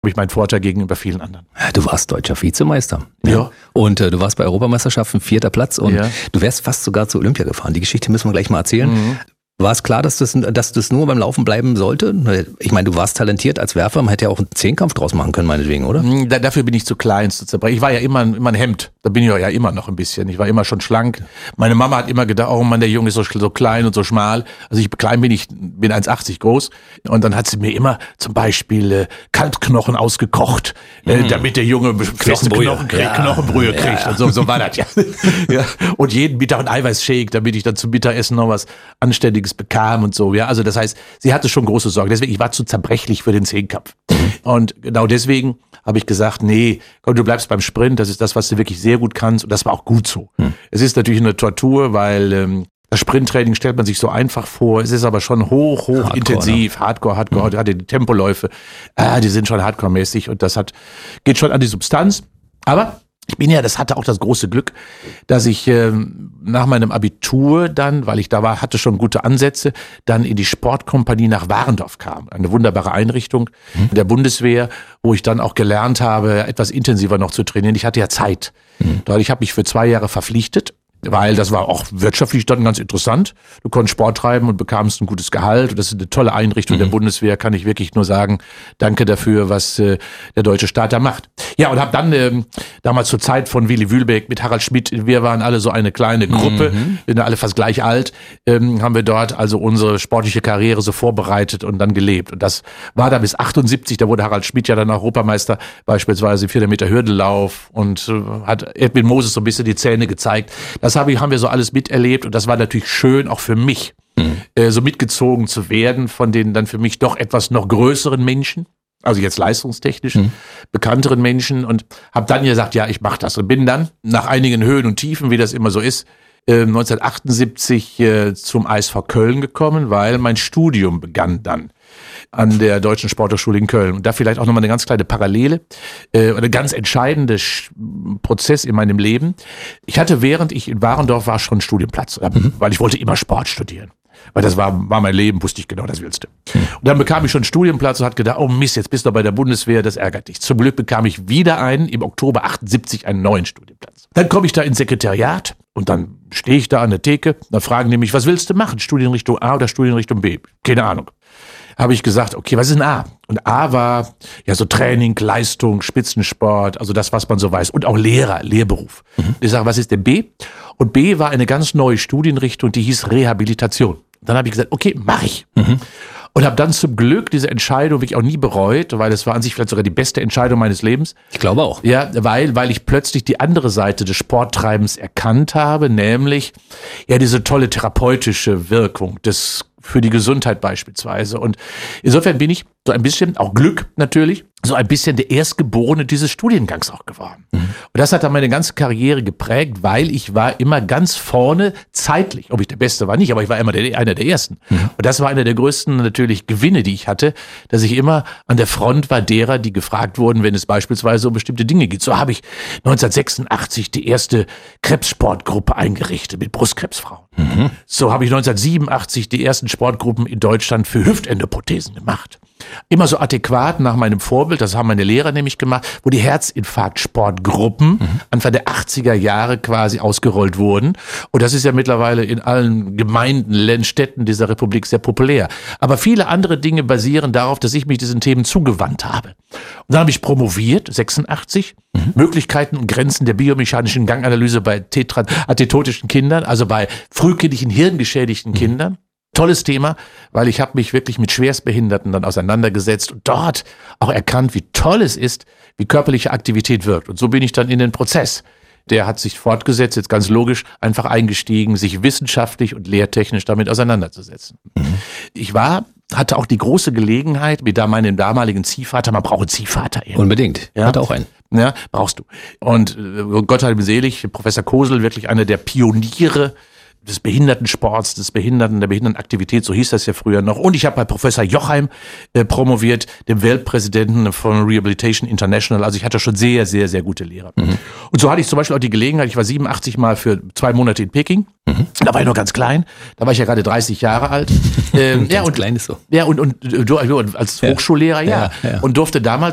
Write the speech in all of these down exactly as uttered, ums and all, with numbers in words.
habe ich meinen Vorteil gegenüber vielen anderen. Du warst deutscher Vizemeister. Ja. Ja. Und äh, du warst bei Europameisterschaften vierter Platz und Ja. du wärst fast sogar zur Olympia gefahren. Die Geschichte müssen wir gleich mal erzählen. Mhm. War es klar, dass das, dass das nur beim Laufen bleiben sollte? Ich meine, du warst talentiert als Werfer, man hätte ja auch einen Zehnkampf draus machen können, meinetwegen, oder? Da, dafür bin ich zu klein, zu zerbrechen. Ich war ja immer, immer ein Hemd. Da bin ich ja immer noch ein bisschen. Ich war immer schon schlank. Meine Mama hat immer gedacht, oh Mann, der Junge ist so, so klein und so schmal. Also ich klein bin, ich bin eins Komma achtzig groß. Und dann hat sie mir immer zum Beispiel äh, Kalbknochen ausgekocht, äh, Mhm. damit der Junge feste Knochenbrühe. Knochen kriegt, Ja. Knochenbrühe kriegt. Ja. Und so, so war das ja. ja. Und jeden Mittag ein Eiweißshake, damit ich dann zum Mittagessen noch was Anständiges bekam und so. Ja, also das heißt, sie hatte schon große Sorgen. Deswegen, ich war zu zerbrechlich für den Zehnkampf. Und genau deswegen habe ich gesagt, nee, komm, du bleibst beim Sprint. Das ist das, was du wirklich sehr gut kannst. Und das war auch gut so. Hm. Es ist natürlich eine Tortur, weil ähm, das Sprinttraining stellt man sich so einfach vor. Es ist aber schon hoch, hoch Hardcore, intensiv. Ne? Hardcore, Hardcore. Mhm. Gerade die Tempoläufe, ah, die sind schon Hardcore-mäßig. Und das hat geht schon an die Substanz. Aber ich bin ja, das hatte auch das große Glück, dass ich ähm, nach meinem Abitur dann, weil ich da war, hatte schon gute Ansätze, dann in die Sportkompanie nach Warendorf kam. Eine wunderbare Einrichtung mhm. der Bundeswehr, wo ich dann auch gelernt habe, etwas intensiver noch zu trainieren. Ich hatte ja Zeit. Mhm. Ich habe mich für zwei Jahre verpflichtet, weil das war auch wirtschaftlich dann ganz interessant. Du konntest Sport treiben und bekamst ein gutes Gehalt. Und das ist eine tolle Einrichtung mhm. der Bundeswehr, kann ich wirklich nur sagen, danke dafür, was äh, der deutsche Staat da macht. Ja, und habe dann ähm, damals zur Zeit von Willy Wühlbeck mit Harald Schmidt, wir waren alle so eine kleine Gruppe, mhm. wir sind alle fast gleich alt, ähm, haben wir dort also unsere sportliche Karriere so vorbereitet und dann gelebt. Und das war da bis achtundsiebzig, da wurde Harald Schmidt ja dann Europameister, beispielsweise im vierhundert Meter Hürdenlauf und äh, hat Edwin Moses so ein bisschen die Zähne gezeigt. Das habe ich, haben wir so alles miterlebt und das war natürlich schön, auch für mich, mhm. äh, so mitgezogen zu werden von den dann für mich doch etwas noch größeren Menschen. Also jetzt leistungstechnisch mhm. bekannteren Menschen und habe dann gesagt, ja, ich mache das und bin dann nach einigen Höhen und Tiefen, wie das immer so ist, äh, neunzehnhundertachtundsiebzig äh, zum I S V Köln gekommen, weil mein Studium begann dann an der Deutschen Sporthochschule in Köln. Und da vielleicht auch nochmal eine ganz kleine Parallele, äh, eine ganz entscheidende Sch- Prozess in meinem Leben. Ich hatte, während ich in Warendorf war, schon einen Studienplatz, äh, mhm. weil ich wollte immer Sport studieren. Weil das war, war mein Leben, wusste ich genau, das willst du. Und dann bekam ich schon einen Studienplatz und hatte gedacht, oh Mist, jetzt bist du bei der Bundeswehr, das ärgert dich. Zum Glück bekam ich wieder einen, im Oktober achtundsiebzig einen neuen Studienplatz. Dann komme ich da ins Sekretariat und dann stehe ich da an der Theke, dann fragen die mich, was willst du machen? Studienrichtung A oder Studienrichtung B? Keine Ahnung. Habe ich gesagt, okay, was ist ein A? Und A war ja so Training, Leistung, Spitzensport, also das, was man so weiß. Und auch Lehrer, Lehrberuf. Mhm. Ich sage, was ist denn B? Und B war eine ganz neue Studienrichtung, die hieß Rehabilitation. Dann habe ich gesagt, okay, mache ich. Mhm. Und habe dann zum Glück diese Entscheidung wirklich auch nie bereut, weil es war an sich vielleicht sogar die beste Entscheidung meines Lebens. Ich glaube auch. Ja, weil, weil ich plötzlich die andere Seite des Sporttreibens erkannt habe, nämlich ja diese tolle therapeutische Wirkung des für die Gesundheit beispielsweise. Und insofern bin ich so ein bisschen, auch Glück natürlich, so ein bisschen der Erstgeborene dieses Studiengangs auch geworden. Mhm. Und das hat dann meine ganze Karriere geprägt, weil ich war immer ganz vorne zeitlich. Ob ich der Beste war, nicht, aber ich war immer der, einer der Ersten. Mhm. Und das war einer der größten natürlich Gewinne, die ich hatte, dass ich immer an der Front war derer, die gefragt wurden, wenn es beispielsweise um bestimmte Dinge geht. So habe ich neunzehnhundertsechsundachtzig die erste Krebssportgruppe eingerichtet mit Brustkrebsfrauen. Mhm. So habe ich neunzehnhundertsiebenundachtzig die ersten Sportgruppen in Deutschland für Hüftendoprothesen gemacht. Immer so adäquat nach meinem Vorbild, das haben meine Lehrer nämlich gemacht, wo die Herzinfarkt-Sportgruppen mhm. Anfang der achtziger Jahre quasi ausgerollt wurden. Und das ist ja mittlerweile in allen Gemeinden, Städten dieser Republik sehr populär. Aber viele andere Dinge basieren darauf, dass ich mich diesen Themen zugewandt habe. Und dann habe ich promoviert, sechsundachtzig, mhm. Möglichkeiten und Grenzen der biomechanischen Ganganalyse bei tetra- atetotischen Kindern, also bei frühkindlichen hirngeschädigten mhm. Kindern. Tolles Thema, weil ich habe mich wirklich mit Schwerstbehinderten dann auseinandergesetzt und dort auch erkannt, wie toll es ist, wie körperliche Aktivität wirkt. Und so bin ich dann in den Prozess. Der hat sich fortgesetzt, jetzt ganz logisch, einfach eingestiegen, sich wissenschaftlich und lehrtechnisch damit auseinanderzusetzen. Mhm. Ich war, hatte auch die große Gelegenheit, mit da meinem damaligen Ziehvater, man braucht einen Ziehvater. Irgendwie. Unbedingt, ja? Hatte auch einen. Ja, brauchst du. Und äh, Gott hat ihm selig, Professor Kosel, wirklich einer der Pioniere des Behindertensports, des Behinderten, der Behindertenaktivität, so hieß das ja früher noch. Und ich habe bei Professor Jochheim äh, promoviert, dem Weltpräsidenten von Rehabilitation International. Also ich hatte schon sehr, sehr, sehr gute Lehrer. Mhm. Und so hatte ich zum Beispiel auch die Gelegenheit, ich war siebenundachtzig mal für zwei Monate in Peking. Mhm. Da war ich noch ganz klein. Da war ich ja gerade dreißig Jahre alt. Ähm, ja, und klein ist so. Ja, und, und, und, und als Hochschullehrer, ja. ja, ja. Und durfte damals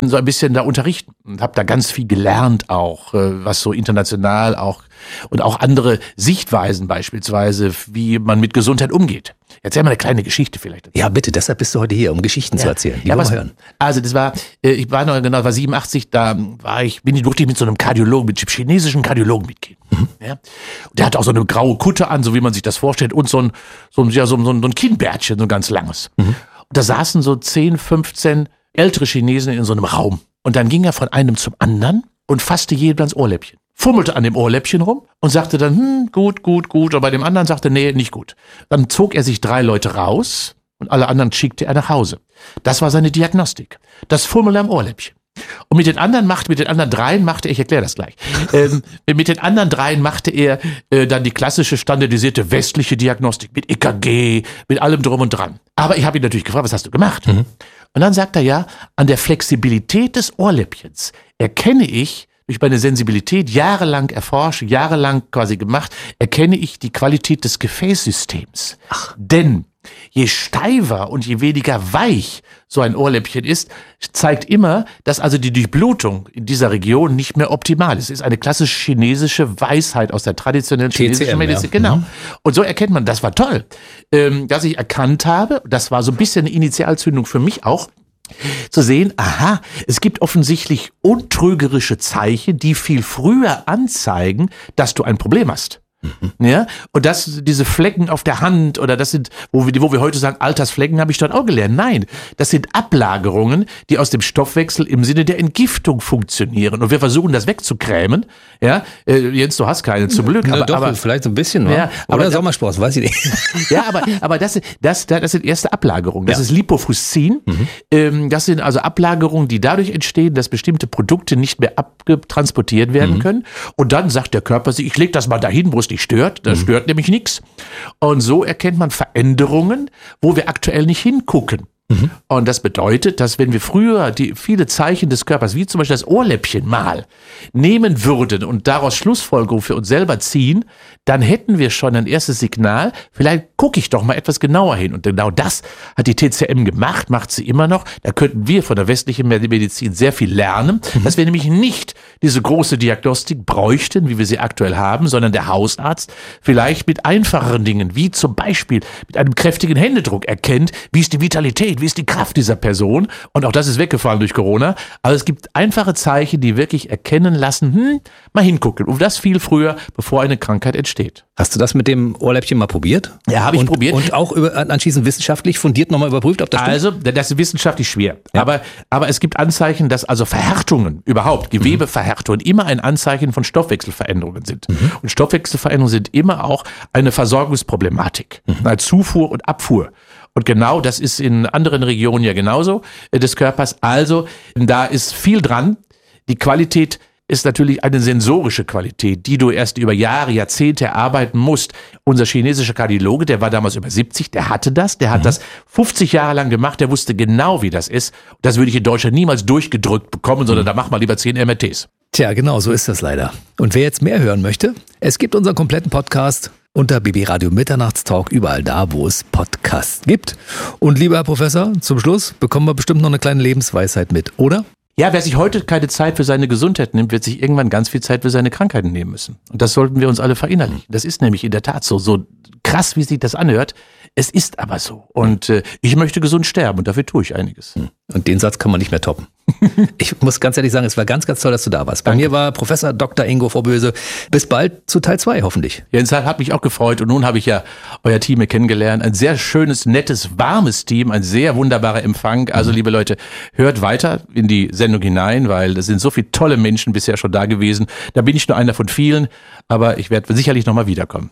so ein bisschen da unterrichten und habe da ganz viel gelernt auch, was so international auch und auch andere Sichtweisen beispielsweise, wie man mit Gesundheit umgeht. Erzähl mal eine kleine Geschichte vielleicht. Ja, bitte, deshalb bist du heute hier, um Geschichten ja. zu erzählen. Die ja, wollen was, wir hören. Also das war, ich war noch genau, war siebenundachtzig, da war ich, bin ich durfte ich mit so einem Kardiologen, mit einem chinesischen Kardiologen mitgehen. Mhm. Ja. Und der hatte auch so eine graue Kutte an, so wie man sich das vorstellt, und so ein, so ein, ja, so ein, so ein Kinnbärtchen, so ein ganz langes. Mhm. Und da saßen so zehn, fünfzehn ältere Chinesen in so einem Raum. Und dann ging er von einem zum anderen und fasste jedem ans Ohrläppchen. Fummelte an dem Ohrläppchen rum und sagte dann, hm, gut, gut, gut. Und bei dem anderen sagte, nee, nicht gut. Dann zog er sich drei Leute raus und alle anderen schickte er nach Hause. Das war seine Diagnostik. Das Fummeln am Ohrläppchen. Und mit den anderen machte, mit den anderen dreien machte er, ich erkläre das gleich, ähm, mit den anderen dreien machte er äh, dann die klassische standardisierte westliche Diagnostik mit E K G, mit allem drum und dran. Aber ich habe ihn natürlich gefragt, was hast du gemacht? Mhm. Und dann sagt er, ja, an der Flexibilität des Ohrläppchens erkenne ich, durch meine Sensibilität jahrelang erforscht, jahrelang quasi gemacht, erkenne ich die Qualität des Gefäßsystems. Ach. Denn je steifer und je weniger weich so ein Ohrläppchen ist, zeigt immer, dass also die Durchblutung in dieser Region nicht mehr optimal ist. Es ist eine klassische chinesische Weisheit aus der traditionellen chinesischen Medizin. Ja. Genau. Mhm. Und so erkennt man, das war toll, ähm, dass ich erkannt habe, das war so ein bisschen eine Initialzündung für mich auch, zu sehen, aha, es gibt offensichtlich untrügerische Zeichen, die viel früher anzeigen, dass du ein Problem hast. Mhm. Ja, und das, diese Flecken auf der Hand oder das sind, wo wir, wo wir heute sagen, Altersflecken, habe ich dort auch gelernt. Nein, das sind Ablagerungen, die aus dem Stoffwechsel im Sinne der Entgiftung funktionieren. Und wir versuchen, das wegzukrämen. Ja, äh, Jens, du hast keine, zum Glück. Na, aber, doch, aber vielleicht so ein bisschen, ja, aber oder Sommersport, weiß ich nicht. Ja, aber, aber das, das, das sind erste Ablagerungen. Das ja. ist Lipofuscin. Mhm. Ähm, das sind also Ablagerungen, die dadurch entstehen, dass bestimmte Produkte nicht mehr abtransportiert werden mhm. können. Und dann sagt der Körper sich, ich lege das mal dahin, wo es nicht stört. Das mhm. stört nämlich nichts. Und so erkennt man Veränderungen, wo wir aktuell nicht hingucken. Mhm. Und das bedeutet, dass wenn wir früher die viele Zeichen des Körpers, wie zum Beispiel das Ohrläppchen mal, nehmen würden und daraus Schlussfolgerungen für uns selber ziehen, dann hätten wir schon ein erstes Signal, vielleicht gucke ich doch mal etwas genauer hin. Und genau das hat die T C M gemacht, macht sie immer noch. Da könnten wir von der westlichen Medizin sehr viel lernen, mhm. dass wir nämlich nicht diese große Diagnostik bräuchten, wie wir sie aktuell haben, sondern der Hausarzt vielleicht mit einfacheren Dingen, wie zum Beispiel mit einem kräftigen Händedruck erkennt, wie ist die Vitalität, wie ist die Kraft dieser Person. Und auch das ist weggefallen durch Corona. Aber es gibt einfache Zeichen, die wirklich erkennen lassen, hm, mal hingucken. Und das viel früher, bevor eine Krankheit entsteht. Hast du das mit dem Ohrläppchen mal probiert? Ja, habe ich und, probiert. Und auch über, anschließend wissenschaftlich fundiert nochmal überprüft, ob das stimmt? Also, das ist wissenschaftlich schwer. Ja. Aber, aber es gibt Anzeichen, dass also Verhärtungen überhaupt, Gewebeverhärtungen, mhm. immer ein Anzeichen von Stoffwechselveränderungen sind. Mhm. Und Stoffwechselveränderungen sind immer auch eine Versorgungsproblematik, mhm. eine Zufuhr und Abfuhr. Und genau das ist in anderen Regionen ja genauso äh, des Körpers. Also, da ist viel dran. Die Qualität ist natürlich eine sensorische Qualität, die du erst über Jahre, Jahrzehnte erarbeiten musst. Unser chinesischer Kardiologe, der war damals über siebzig, der hatte das, der hat mhm. das fünfzig Jahre lang gemacht, der wusste genau, wie das ist. Das würde ich in Deutschland niemals durchgedrückt bekommen, sondern mhm. da mach mal lieber zehn M R Ts. Tja, genau, so ist das leider. Und wer jetzt mehr hören möchte, es gibt unseren kompletten Podcast unter B B Radio Mitternachtstalk, überall da, wo es Podcasts gibt. Und lieber Herr Professor, zum Schluss bekommen wir bestimmt noch eine kleine Lebensweisheit mit, oder? Ja, wer sich heute keine Zeit für seine Gesundheit nimmt, wird sich irgendwann ganz viel Zeit für seine Krankheiten nehmen müssen. Und das sollten wir uns alle verinnerlichen. Das ist nämlich in der Tat so, so krass, wie sich das anhört. Es ist aber so. Und äh, ich möchte gesund sterben und dafür tue ich einiges. Und den Satz kann man nicht mehr toppen. Ich muss ganz ehrlich sagen, es war ganz, ganz toll, dass du da warst. Bei Danke. Mir war Professor Doktor Ingo Vorböse. Bis bald zu Teil zwei hoffentlich. Jens, hat mich auch gefreut und nun habe ich ja euer Team hier kennengelernt. Ein sehr schönes, nettes, warmes Team, ein sehr wunderbarer Empfang. Also liebe Leute, hört weiter in die Sendung hinein, weil es sind so viele tolle Menschen bisher schon da gewesen. Da bin ich nur einer von vielen, aber ich werde sicherlich nochmal wiederkommen.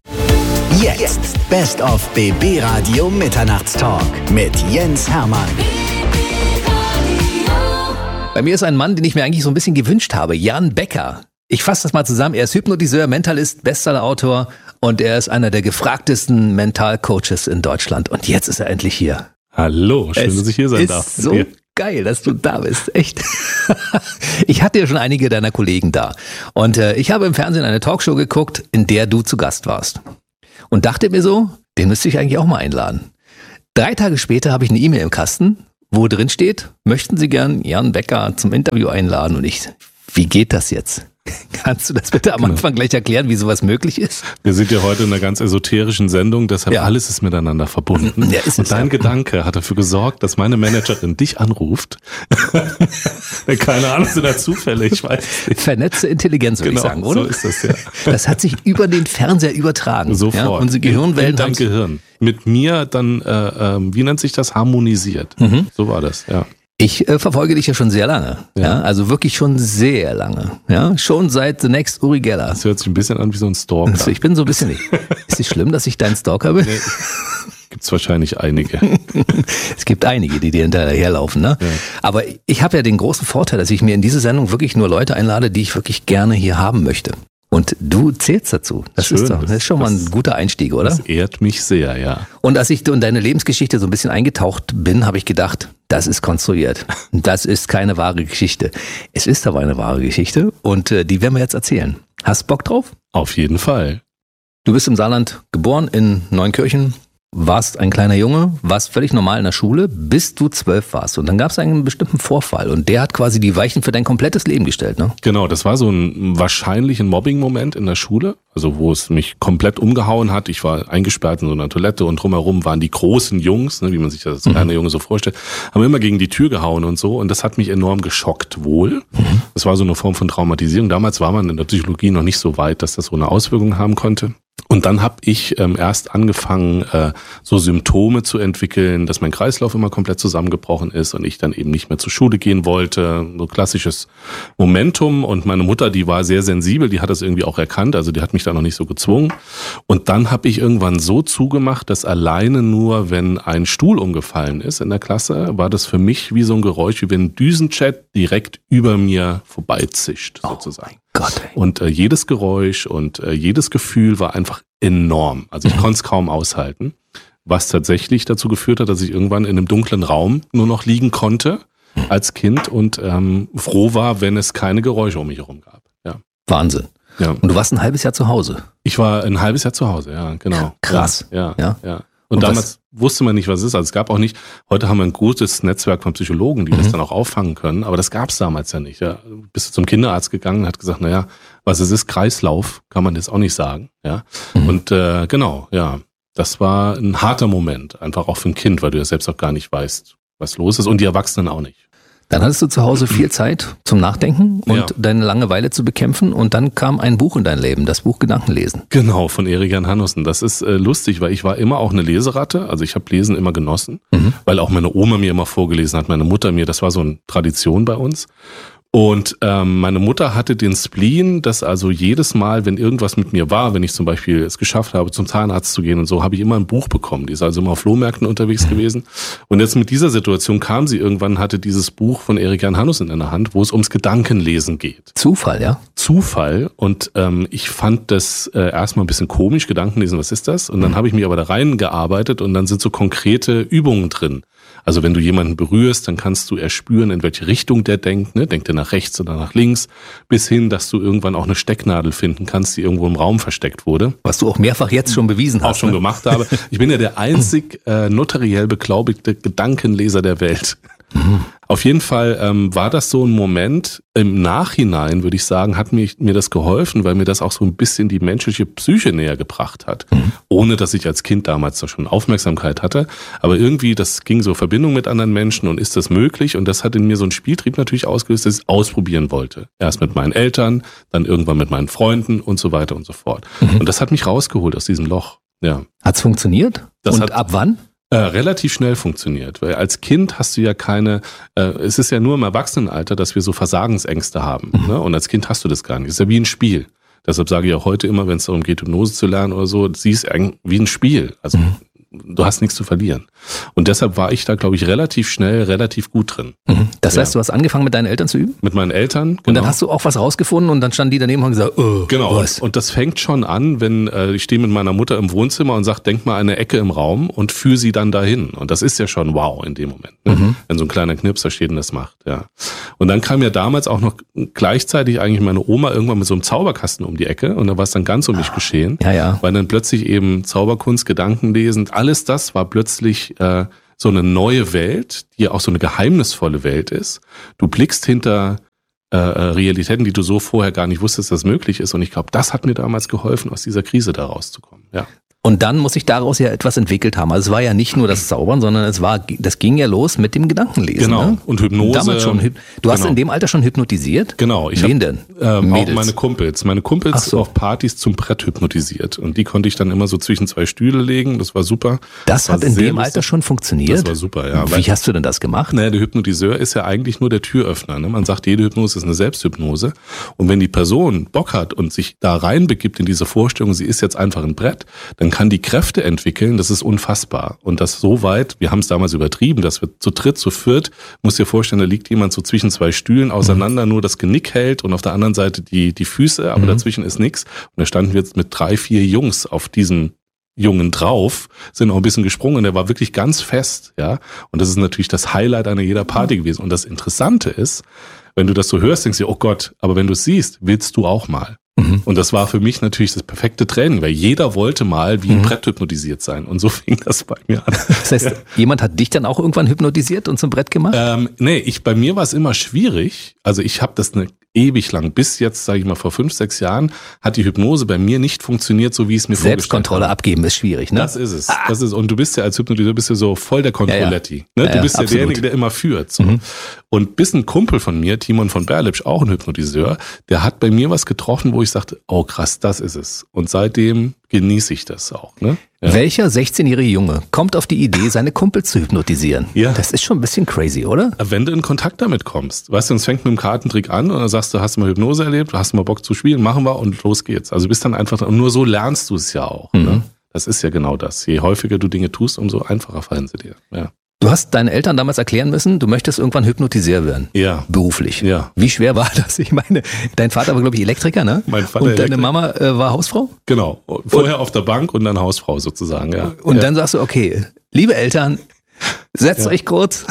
Jetzt Best of B B Radio Mitternachtstalk mit Jens Hermann. Bei mir ist ein Mann, den ich mir eigentlich so ein bisschen gewünscht habe, Jan Becker. Ich fasse das mal zusammen. Er ist Hypnotiseur, Mentalist, Bestsellerautor und er ist einer der gefragtesten Mentalcoaches in Deutschland. Und jetzt ist er endlich hier. Hallo, schön, es dass ich hier sein darf. Es ist so geil, dass du da bist, echt. Ich hatte ja schon einige deiner Kollegen da und äh, ich habe im Fernsehen eine Talkshow geguckt, in der du zu Gast warst. Und dachte mir so, den müsste ich eigentlich auch mal einladen. Drei Tage später habe ich eine E-Mail im Kasten, wo drin steht, möchten Sie gern Jan Becker zum Interview einladen? Und ich, wie geht das jetzt? Kannst du das bitte am Anfang gleich erklären, wie sowas möglich ist? Wir sind ja heute in einer ganz esoterischen Sendung, deshalb ja. alles ist miteinander verbunden. Ja, ist und dein ja. Gedanke hat dafür gesorgt, dass meine Managerin dich anruft. Keine Ahnung, sind da Zufälle, ich weiß nicht. Vernetzte Intelligenz, würde genau, ich sagen, oder? So ist das, ja. Das hat sich über den Fernseher übertragen. Sofort. Ja, unsere Gehirnwellen. In dein Gehirn. Mit mir dann, äh, äh, wie nennt sich das, harmonisiert. Mhm. So war das, ja. Ich äh, verfolge dich ja schon sehr lange, ja. ja, also wirklich schon sehr lange, ja, schon seit The Next Uri Geller. Das hört sich ein bisschen an wie so ein Stalker. Also ich bin so ein bisschen nicht. Ist es schlimm, dass ich dein Stalker bin? Nee. Gibt's wahrscheinlich einige. Es gibt einige, die dir hinterherlaufen, ne? Ja. Aber ich habe ja den großen Vorteil, dass ich mir in diese Sendung wirklich nur Leute einlade, die ich wirklich gerne hier haben möchte. Und du zählst dazu. Das Schön, ist doch, das ist schon das, mal ein guter Einstieg, oder? Das ehrt mich sehr, ja. Und als ich in deine Lebensgeschichte so ein bisschen eingetaucht bin, habe ich gedacht, das ist konstruiert. Das ist keine wahre Geschichte. Es ist aber eine wahre Geschichte und äh, die werden wir jetzt erzählen. Hast Bock drauf? Auf jeden Fall. Du bist im Saarland geboren, in Neunkirchen. Warst ein kleiner Junge, warst völlig normal in der Schule, bis du zwölf warst. Und dann gab es einen bestimmten Vorfall und der hat quasi die Weichen für dein komplettes Leben gestellt, ne? Genau, das war so ein wahrscheinlich ein Mobbing-Moment in der Schule, also wo es mich komplett umgehauen hat. Ich war eingesperrt in so einer Toilette und drumherum waren die großen Jungs, ne, wie man sich das als mhm. kleiner Junge so vorstellt, haben immer gegen die Tür gehauen und so. Und das hat mich enorm geschockt wohl. Mhm. Das war so eine Form von Traumatisierung. Damals war man in der Psychologie noch nicht so weit, dass das so eine Auswirkung haben konnte. Und dann habe ich ähm, erst angefangen, äh, so Symptome zu entwickeln, dass mein Kreislauf immer komplett zusammengebrochen ist und ich dann eben nicht mehr zur Schule gehen wollte. So klassisches Momentum. Und meine Mutter, die war sehr sensibel, die hat das irgendwie auch erkannt, also die hat mich da noch nicht so gezwungen. Und dann habe ich irgendwann so zugemacht, dass alleine nur, wenn ein Stuhl umgefallen ist in der Klasse, war das für mich wie so ein Geräusch, wie wenn ein Düsenjet direkt über mir vorbeizischt, sozusagen. Oh Gott, ey. Und äh, jedes Geräusch und äh, jedes Gefühl war einfach enorm. Also ich konnte es kaum aushalten, was tatsächlich dazu geführt hat, dass ich irgendwann in einem dunklen Raum nur noch liegen konnte als Kind und ähm, froh war, wenn es keine Geräusche um mich herum gab. Ja. Wahnsinn. Ja. Und du warst ein halbes Jahr zu Hause? Ich war ein halbes Jahr zu Hause, ja, genau. Krass. Ja, ja. ja. Und, und damals was? wusste man nicht, was es ist. Also es gab auch nicht, heute haben wir ein gutes Netzwerk von Psychologen, die mhm. das dann auch auffangen können, aber das gab es damals ja nicht. Ja. Bist du zum Kinderarzt gegangen und hat gesagt, naja, was es ist, Kreislauf, kann man jetzt auch nicht sagen. Ja. Mhm. Und äh, genau, ja, das war ein harter Moment, einfach auch für ein Kind, weil du ja selbst auch gar nicht weißt, was los ist und die Erwachsenen auch nicht. Dann hattest du zu Hause viel Zeit zum Nachdenken und ja. deine Langeweile zu bekämpfen und dann kam ein Buch in dein Leben, das Buch Gedankenlesen. Genau, von Erik Jan Hannussen. Das ist äh, lustig, weil ich war immer auch eine Leseratte, also ich habe Lesen immer genossen, mhm. weil auch meine Oma mir immer vorgelesen hat, meine Mutter mir, das war so eine Tradition bei uns. Und ähm, meine Mutter hatte den Spleen, dass also jedes Mal, wenn irgendwas mit mir war, wenn ich zum Beispiel es geschafft habe, zum Zahnarzt zu gehen und so, habe ich immer ein Buch bekommen. Die ist also immer auf Flohmärkten unterwegs gewesen. Und jetzt mit dieser Situation kam sie irgendwann, hatte dieses Buch von Erik Jan Hannussen in der Hand, wo es ums Gedankenlesen geht. Zufall, ja? Zufall. Und ähm, ich fand das äh, erstmal ein bisschen komisch, Gedankenlesen, was ist das? Und dann mhm. habe ich mich aber da reingearbeitet und dann sind so konkrete Übungen drin. Also wenn du jemanden berührst, dann kannst du erspüren, in welche Richtung der denkt. Ne? Denkt er nach rechts oder nach links? Bis hin, dass du irgendwann auch eine Stecknadel finden kannst, die irgendwo im Raum versteckt wurde. Was du auch mehrfach jetzt schon bewiesen hast. Auch schon ne? gemacht habe. Ich bin ja der einzig äh, notariell beglaubigte Gedankenleser der Welt. Mhm. Auf jeden Fall ähm, war das so ein Moment, im Nachhinein würde ich sagen, hat mir, mir das geholfen, weil mir das auch so ein bisschen die menschliche Psyche näher gebracht hat. Mhm. Ohne, dass ich als Kind damals da schon Aufmerksamkeit hatte. Aber irgendwie, das ging so Verbindung mit anderen Menschen und ist das möglich? Und das hat in mir so einen Spieltrieb natürlich ausgelöst, dass ich es ausprobieren wollte. Erst mit meinen Eltern, dann irgendwann mit meinen Freunden und so weiter und so fort. Mhm. Und das hat mich rausgeholt aus diesem Loch. Ja. Hat's funktioniert? Das und hat, ab wann? Äh, relativ schnell funktioniert, weil als Kind hast du ja keine, äh, es ist ja nur im Erwachsenenalter, dass wir so Versagensängste haben, mhm. ne? Und als Kind hast du das gar nicht. Es ist ja wie ein Spiel. Deshalb sage ich auch heute immer, wenn es darum geht, Hypnose zu lernen oder so, siehst du wie ein Spiel. Also mhm. du hast nichts zu verlieren. Und deshalb war ich da, glaube ich, relativ schnell, relativ gut drin. Mhm. Das heißt, ja. du hast angefangen, mit deinen Eltern zu üben? Mit meinen Eltern, genau. Und dann hast du auch was rausgefunden und dann standen die daneben und haben gesagt, oh, genau. was? Und das fängt schon an, wenn äh, ich stehe mit meiner Mutter im Wohnzimmer und sage, denk mal eine Ecke im Raum und führe sie dann dahin. Und das ist ja schon wow in dem Moment, ne? Mhm. Wenn so ein kleiner Knirpser steht und das macht. Ja. Und dann kam ja damals auch noch gleichzeitig eigentlich meine Oma irgendwann mit so einem Zauberkasten um die Ecke und da war es dann ganz um mich geschehen. Ja, ja. Weil dann plötzlich eben Zauberkunst, Gedankenlesen, alles das war plötzlich äh, so eine neue Welt, die ja auch so eine geheimnisvolle Welt ist. Du blickst hinter äh, Realitäten, die du so vorher gar nicht wusstest, dass möglich ist. Und ich glaube, das hat mir damals geholfen, aus dieser Krise da rauszukommen. Ja. Und dann muss sich daraus ja etwas entwickelt haben. Also es war ja nicht nur das Zaubern, sondern es war, das ging ja los mit dem Gedankenlesen. Genau. Ne? Und Hypnose. Damals schon, du hast genau. in dem Alter schon hypnotisiert? Genau. Ich Wen hab, denn? Ähm, auch Mädels? meine Kumpels. Meine Kumpels So. auf Partys zum Brett hypnotisiert. Und die konnte ich dann immer so zwischen zwei Stühle legen. Das war super. Das, war hat in sehr dem lustig. Alter schon funktioniert? Das war super, ja. Wie Weil, hast du denn das gemacht? naja, der Hypnotiseur ist ja eigentlich nur der Türöffner. Ne? Man sagt, jede Hypnose ist eine Selbsthypnose. Und wenn die Person Bock hat und sich da reinbegibt in diese Vorstellung, sie ist jetzt einfach ein Brett, dann kann die Kräfte entwickeln. Das ist unfassbar. Und das so weit, wir haben es damals übertrieben, dass wir zu dritt, zu viert, musst dir vorstellen, da liegt jemand so zwischen zwei Stühlen auseinander, nur das Genick hält und auf der anderen Seite die, die Füße, aber mhm. dazwischen ist nichts. Und da standen wir jetzt mit drei, vier Jungs auf diesen Jungen drauf, sind auch ein bisschen gesprungen und der war wirklich ganz fest, ja. Und das ist natürlich das Highlight einer jeder Party gewesen. Und das Interessante ist, wenn du das so hörst, denkst du, oh Gott, aber wenn du es siehst, willst du auch mal. Mhm. Und das war für mich natürlich das perfekte Training, weil jeder wollte mal wie ein mhm. Brett hypnotisiert sein. Und so fing das bei mir an. Das heißt, ja. jemand hat dich dann auch irgendwann hypnotisiert und zum Brett gemacht? Ähm, nee, ich, bei mir war es immer schwierig. Also ich habe das eine ewig lang, bis jetzt, sage ich mal, vor fünf, sechs Jahren, hat die Hypnose bei mir nicht funktioniert, so wie es mir vorgestellt habe. Selbstkontrolle abgeben ist schwierig, ne? Das ist es. Ah. Das ist, und du bist ja als Hypnotiseur bist ja so voll der Kontrolletti. Ja, ja. Ne? Ja, du ja, bist ja absolut. derjenige, der immer führt. So. Mhm. Und bis ein Kumpel von mir, Timon von Berlipsch, auch ein Hypnotiseur, der hat bei mir was getroffen, wo ich sagte, oh krass, das ist es. Und seitdem genieße ich das auch. Ne? Ja. Welcher sechzehnjährige Junge kommt auf die Idee, seine Kumpels zu hypnotisieren? Ja. Das ist schon ein bisschen crazy, oder? Wenn du in Kontakt damit kommst. Weißt du, es fängt mit dem Kartentrick an und dann sagst du, hast du mal Hypnose erlebt, hast du mal Bock zu spielen, machen wir und los geht's. Also du bist dann einfach, und nur so lernst du es ja auch. Mhm. Ne? Das ist ja genau das. Je häufiger du Dinge tust, umso einfacher fallen sie dir. Ja. Du hast deinen Eltern damals erklären müssen, du möchtest irgendwann Hypnotiseur werden. Ja. Beruflich. Ja. Wie schwer war das? Ich meine, dein Vater war, glaube ich, Elektriker, ne? Mein Vater Und deine Elektriker. Mama äh, war Hausfrau? Genau. Vorher und, auf der Bank und dann Hausfrau sozusagen, ja. Und ja. dann sagst du, okay, liebe Eltern, setzt ja. euch kurz.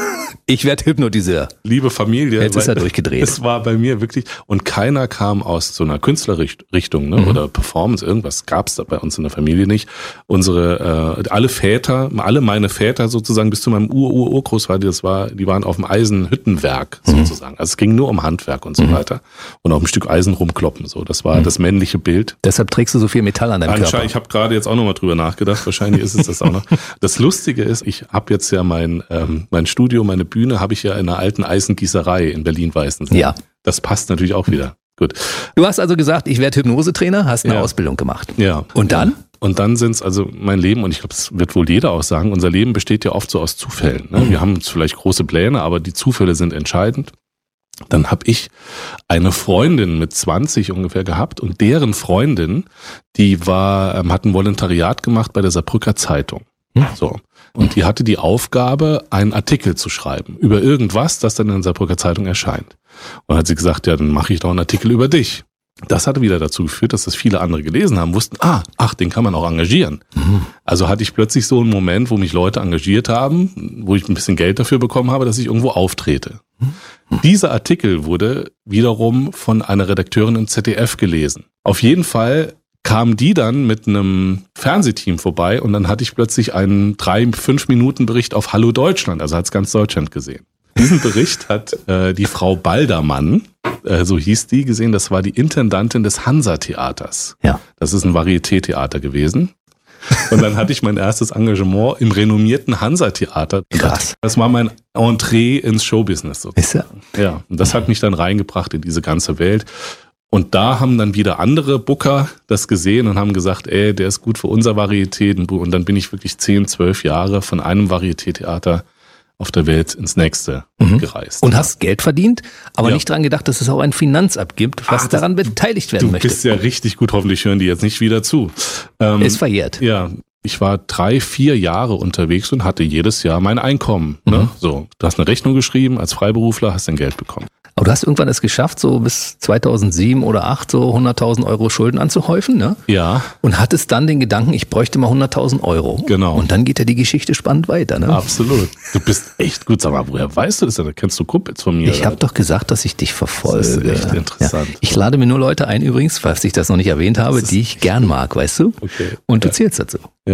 Ich werde Hypnotiseur. Liebe Familie. Jetzt ist er durchgedreht. Es war bei mir wirklich, und keiner kam aus so einer Künstlerrichtung, ne, mhm. oder Performance, irgendwas gab's da bei uns in der Familie nicht. Unsere, äh, alle Väter, alle meine Väter sozusagen bis zu meinem Ur-Ur-Urgroßvater, das war, die waren auf dem Eisenhüttenwerk sozusagen. Mhm. Also es ging nur um Handwerk und so mhm. weiter. Und auf ein Stück Eisen rumkloppen, so. Das war mhm. das männliche Bild. Deshalb trägst du so viel Metall an deinem Körper. Ich habe gerade jetzt auch nochmal drüber nachgedacht. Wahrscheinlich ist es das auch noch. Das Lustige ist, ich habe jetzt ja mein, ähm, mein Studio, meine Bühne habe ich ja in einer alten Eisengießerei in Berlin-Weißensee. Ja. Das passt natürlich auch wieder. Gut. Du hast also gesagt, ich werde Hypnosetrainer, hast eine ja. Ausbildung gemacht. Ja. Und dann? Und dann sind es also mein Leben, und ich glaube, das wird wohl jeder auch sagen, unser Leben besteht ja oft so aus Zufällen. Ne? Wir haben vielleicht große Pläne, aber die Zufälle sind entscheidend. Dann habe ich eine Freundin mit zwanzig ungefähr gehabt und deren Freundin, die war, hat ein Volontariat gemacht bei der Saarbrücker Zeitung. So. Und die hatte die Aufgabe, einen Artikel zu schreiben über irgendwas, das dann in der Saarbrücker Zeitung erscheint. Und dann hat sie gesagt, ja, dann mache ich doch einen Artikel über dich. Das hatte wieder dazu geführt, dass das viele andere gelesen haben, wussten, ah, ach, den kann man auch engagieren. Mhm. Also hatte ich plötzlich so einen Moment, wo mich Leute engagiert haben, wo ich ein bisschen Geld dafür bekommen habe, dass ich irgendwo auftrete. Mhm. Dieser Artikel wurde wiederum von einer Redakteurin im Z D F gelesen. Auf jeden Fall kamen die dann mit einem Fernsehteam vorbei und dann hatte ich plötzlich einen drei, fünf Minuten Bericht auf Hallo Deutschland, also hat's ganz Deutschland gesehen. Diesen Bericht hat äh, die Frau Baldermann, äh, so hieß die, gesehen, das war die Intendantin des Hansa-Theaters. Ja. Das ist ein Varieté-Theater gewesen. Und dann hatte ich mein erstes Engagement im renommierten Hansa-Theater. Krass. Das war mein Entree ins Showbusiness sozusagen. Ist ja. Ja, und das hat mich dann reingebracht in diese ganze Welt. Und da haben dann wieder andere Booker das gesehen und haben gesagt, ey, der ist gut für unser Varieté. Und dann bin ich wirklich zehn, zwölf Jahre von einem Varieté-Theater auf der Welt ins nächste mhm. gereist. Und ja. hast Geld verdient, aber ja. nicht dran gedacht, dass es auch ein Finanzamt gibt, was Ach, das, daran beteiligt werden du möchte. Du bist ja richtig gut, hoffentlich hören die jetzt nicht wieder zu. Ähm, ist verjährt. Ja, ich war drei, vier Jahre unterwegs und hatte jedes Jahr mein Einkommen. Mhm. Ne? So, du hast eine Rechnung geschrieben, als Freiberufler hast dein Geld bekommen. Aber du hast irgendwann es geschafft, so bis zweitausendsieben oder zweitausendacht so hunderttausend Euro Schulden anzuhäufen, ne? Ja. Und hattest dann den Gedanken, ich bräuchte mal hunderttausend Euro. Genau. Und dann geht ja die Geschichte spannend weiter, ne? Absolut. Du bist echt gut. Sag mal, woher weißt du das denn? Kennst du Kumpels von mir? Ich habe doch gesagt, dass ich dich verfolge. Das ist echt interessant. Ja. Ich lade mir nur Leute ein übrigens, falls ich das noch nicht erwähnt habe, die ich gern mag, weißt du? Okay. Und du ja. zählst dazu. Ja.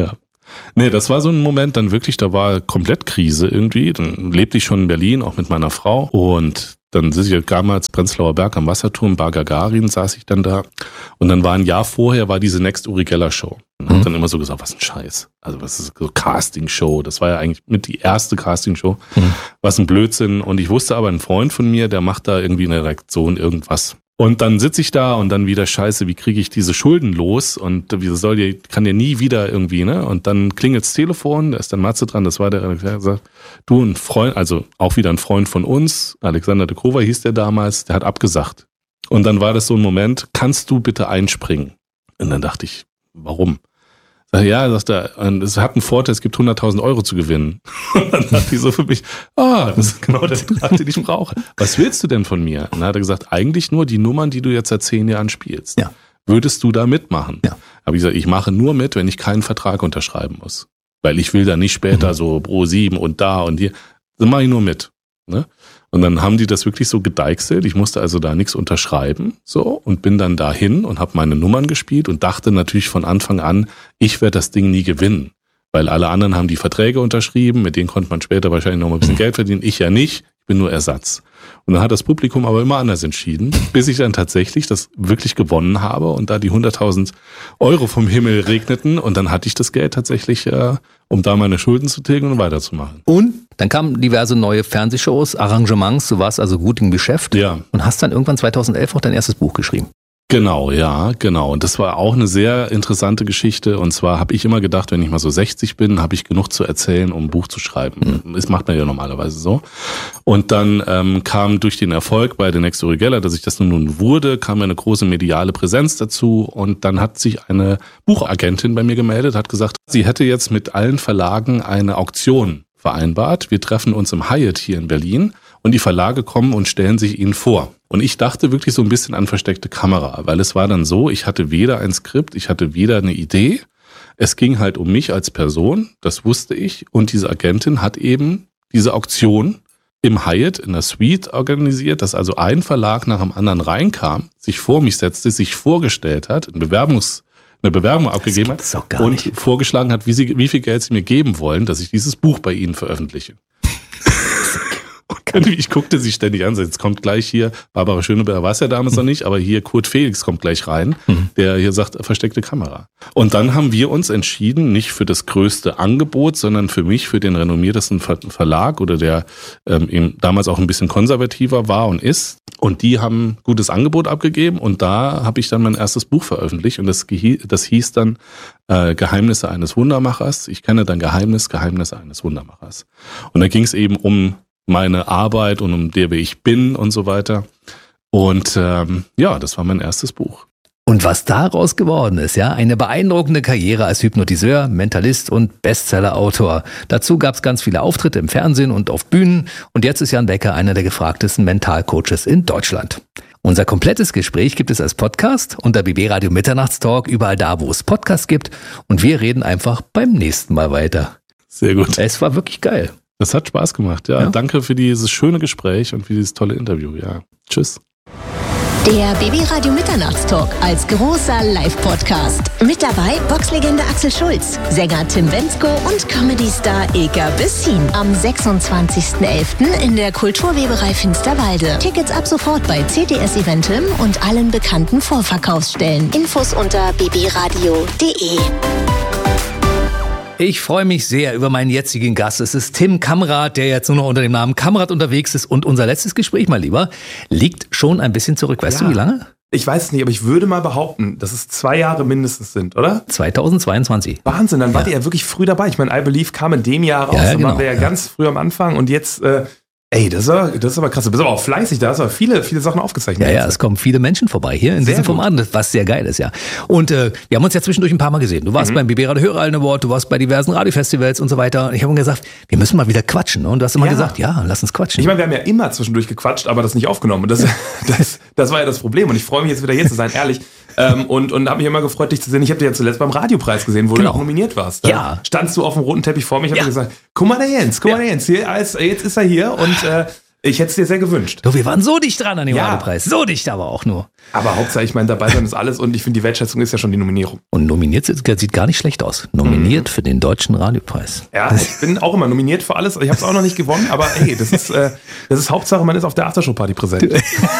Nee, das war so ein Moment dann wirklich, da war komplett Krise irgendwie. Dann lebte ich schon in Berlin, auch mit meiner Frau. Und dann sitze ich damals Prenzlauer Berg am Wasserturm, Bar Gagarin saß ich dann da. Und dann war ein Jahr vorher, war diese Next Uri Geller Show. Und mhm. hab dann immer so gesagt, was ein Scheiß. Also was ist so Casting-Show? Das war ja eigentlich mit die erste Casting-Show. Mhm. Was ein Blödsinn. Und ich wusste aber, ein Freund von mir, der macht da irgendwie eine Reaktion, irgendwas. Und dann sitze ich da und dann wieder Scheiße, wie kriege ich diese Schulden los? Und wie soll die, kann der nie wieder irgendwie, ne? Und dann klingelt's Telefon, da ist dann Matze dran, das war der, der sagt, du, ein Freund, also auch wieder ein Freund von uns, Alexander de Krova hieß der damals, der hat abgesagt. Und dann war das so ein Moment, kannst du bitte einspringen? Und dann dachte ich, warum? Sag, ja, sagt er, es hat einen Vorteil, es gibt hunderttausend Euro zu gewinnen. Und dann dachte ich so für mich, ah, das ist genau der Betrag, den ich brauche. Was willst du denn von mir? Und dann hat er gesagt, eigentlich nur die Nummern, die du jetzt seit zehn Jahren spielst. Ja. Würdest du da mitmachen? Ja. Aber ich gesagt, ich mache nur mit, wenn ich keinen Vertrag unterschreiben muss. Weil ich will da nicht später mhm. so Pro sieben und da und hier. Dann mache ich nur mit. Ne? Und dann haben die das wirklich so gedeichselt. Ich musste also da nichts unterschreiben, so, und bin dann dahin und habe meine Nummern gespielt und dachte natürlich von Anfang an, ich werde das Ding nie gewinnen. Weil alle anderen haben die Verträge unterschrieben, mit denen konnte man später wahrscheinlich noch mal ein bisschen Geld verdienen. Ich ja nicht, ich bin nur Ersatz. Und dann hat das Publikum aber immer anders entschieden, bis ich dann tatsächlich das wirklich gewonnen habe und da die hunderttausend Euro vom Himmel regneten. Und dann hatte ich das Geld tatsächlich, äh, um da meine Schulden zu tilgen und weiterzumachen. Und dann kamen diverse neue Fernsehshows, Arrangements, du warst also gut im Geschäft. Ja. Und hast dann irgendwann zweitausendelf auch dein erstes Buch geschrieben. Genau, ja, genau. Und das war auch eine sehr interessante Geschichte. Und zwar habe ich immer gedacht, wenn ich mal so sechzig bin, habe ich genug zu erzählen, um ein Buch zu schreiben. Mhm. Das macht man ja normalerweise so. Und dann ähm, kam durch den Erfolg bei The Next Uri Geller, dass ich das nun wurde, kam eine große mediale Präsenz dazu. Und dann hat sich eine Buchagentin bei mir gemeldet, hat gesagt, sie hätte jetzt mit allen Verlagen eine Auktion vereinbart. Wir treffen uns im Hyatt hier in Berlin und die Verlage kommen und stellen sich ihnen vor. Und ich dachte wirklich so ein bisschen an versteckte Kamera, weil es war dann so, ich hatte weder ein Skript, ich hatte weder eine Idee. Es ging halt um mich als Person, das wusste ich. Und diese Agentin hat eben diese Auktion im Hyatt in der Suite organisiert, dass also ein Verlag nach dem anderen reinkam, sich vor mich setzte, sich vorgestellt hat, ein Bewerbungs eine Bewerbung abgegeben hat und nicht. vorgeschlagen hat, wie, sie, wie viel Geld sie mir geben wollen, dass ich dieses Buch bei ihnen veröffentliche. Ich guckte sie ständig an, jetzt kommt gleich hier, Barbara Schöneberger war es ja damals noch nicht, aber hier Kurt Felix kommt gleich rein, mhm. der hier sagt, versteckte Kamera. Und dann haben wir uns entschieden, nicht für das größte Angebot, sondern für mich, für den renommiertesten Verlag oder der ähm, eben damals auch ein bisschen konservativer war und ist. Und die haben ein gutes Angebot abgegeben und da habe ich dann mein erstes Buch veröffentlicht und das, das hieß dann äh, Geheimnisse eines Wundermachers. Ich kenne dein Geheimnis, Geheimnisse eines Wundermachers. Und da ging es eben um meine Arbeit und um der, wer ich bin und so weiter. Und ähm, ja, das war mein erstes Buch. Und was daraus geworden ist, ja, eine beeindruckende Karriere als Hypnotiseur, Mentalist und Bestsellerautor. Dazu gab es ganz viele Auftritte im Fernsehen und auf Bühnen. Und jetzt ist Jan Becker einer der gefragtesten Mentalcoaches in Deutschland. Unser komplettes Gespräch gibt es als Podcast unter B B Radio Mitternachtstalk, überall da, wo es Podcasts gibt. Und wir reden einfach beim nächsten Mal weiter. Sehr gut. Es war wirklich geil. Das hat Spaß gemacht, ja. ja. Danke für dieses schöne Gespräch und für dieses tolle Interview, ja. Tschüss. Der B B Radio Mitternachtstalk als großer Live-Podcast. Mit dabei Boxlegende Axel Schulz, Sänger Tim Bendzko und Comedy-Star Ilka Bessin. Am sechsundzwanzigsten elften in der Kulturweberei Finsterwalde. Tickets ab sofort bei C T S Eventim und allen bekannten Vorverkaufsstellen. Infos unter b b radio punkt d e. Ich freue mich sehr über meinen jetzigen Gast. Es ist Tim Kamradt, der jetzt nur noch unter dem Namen Kamradt unterwegs ist. Und unser letztes Gespräch, mein Lieber, liegt schon ein bisschen zurück. Weißt ja. du, wie lange? Ich weiß es nicht, aber ich würde mal behaupten, dass es zwei Jahre mindestens sind, oder? zweitausendzweiundzwanzig. Wahnsinn, dann ja. wart ihr ja wirklich früh dabei. Ich meine, I Believe kam in dem Jahr raus. Ja, ja, genau, dann waren wir ja, ja ganz früh am Anfang. Und jetzt... Äh, Ey, das ist, aber, das ist aber krass. Du bist aber auch fleißig, da hast du aber viele, viele Sachen aufgezeichnet. Ja, ja, es kommen viele Menschen vorbei hier in sehr diesem Format, was sehr geil ist, ja. Und äh, wir haben uns ja zwischendurch ein paar Mal gesehen. Du warst mhm. beim B B Radio Hörerallen Award, du warst bei diversen Radiofestivals und so weiter. Und ich habe ihm gesagt, wir müssen mal wieder quatschen. Und du hast immer ja. gesagt, ja, lass uns quatschen. Ich meine, wir haben ja immer zwischendurch gequatscht, aber das nicht aufgenommen. Und das, das, das war ja das Problem. Und ich freue mich jetzt wieder hier zu sein, ehrlich. Ähm, und und habe mich immer gefreut, dich zu sehen. Ich habe dich ja zuletzt beim Radiopreis gesehen, wo genau. du auch nominiert warst. Da ja. standst du auf dem roten Teppich vor mir. Ich habe ja. gesagt, guck mal der Jens, guck ja. mal der Jens. Hier, als, jetzt ist er hier und... Äh, Ich hätte es dir sehr gewünscht. Du, wir waren so dicht dran an dem Ja. Radiopreis. So dicht aber auch nur. Aber Hauptsache, ich meine, dabei sein ist alles und ich finde, die Wertschätzung ist ja schon die Nominierung. Und nominiert sieht, sieht gar nicht schlecht aus. Nominiert für den Deutschen Radiopreis. Ja, ich bin auch immer nominiert für alles. Ich habe es auch noch nicht gewonnen, aber hey, das ist, äh, das ist Hauptsache, man ist auf der Aftershow-Party präsent.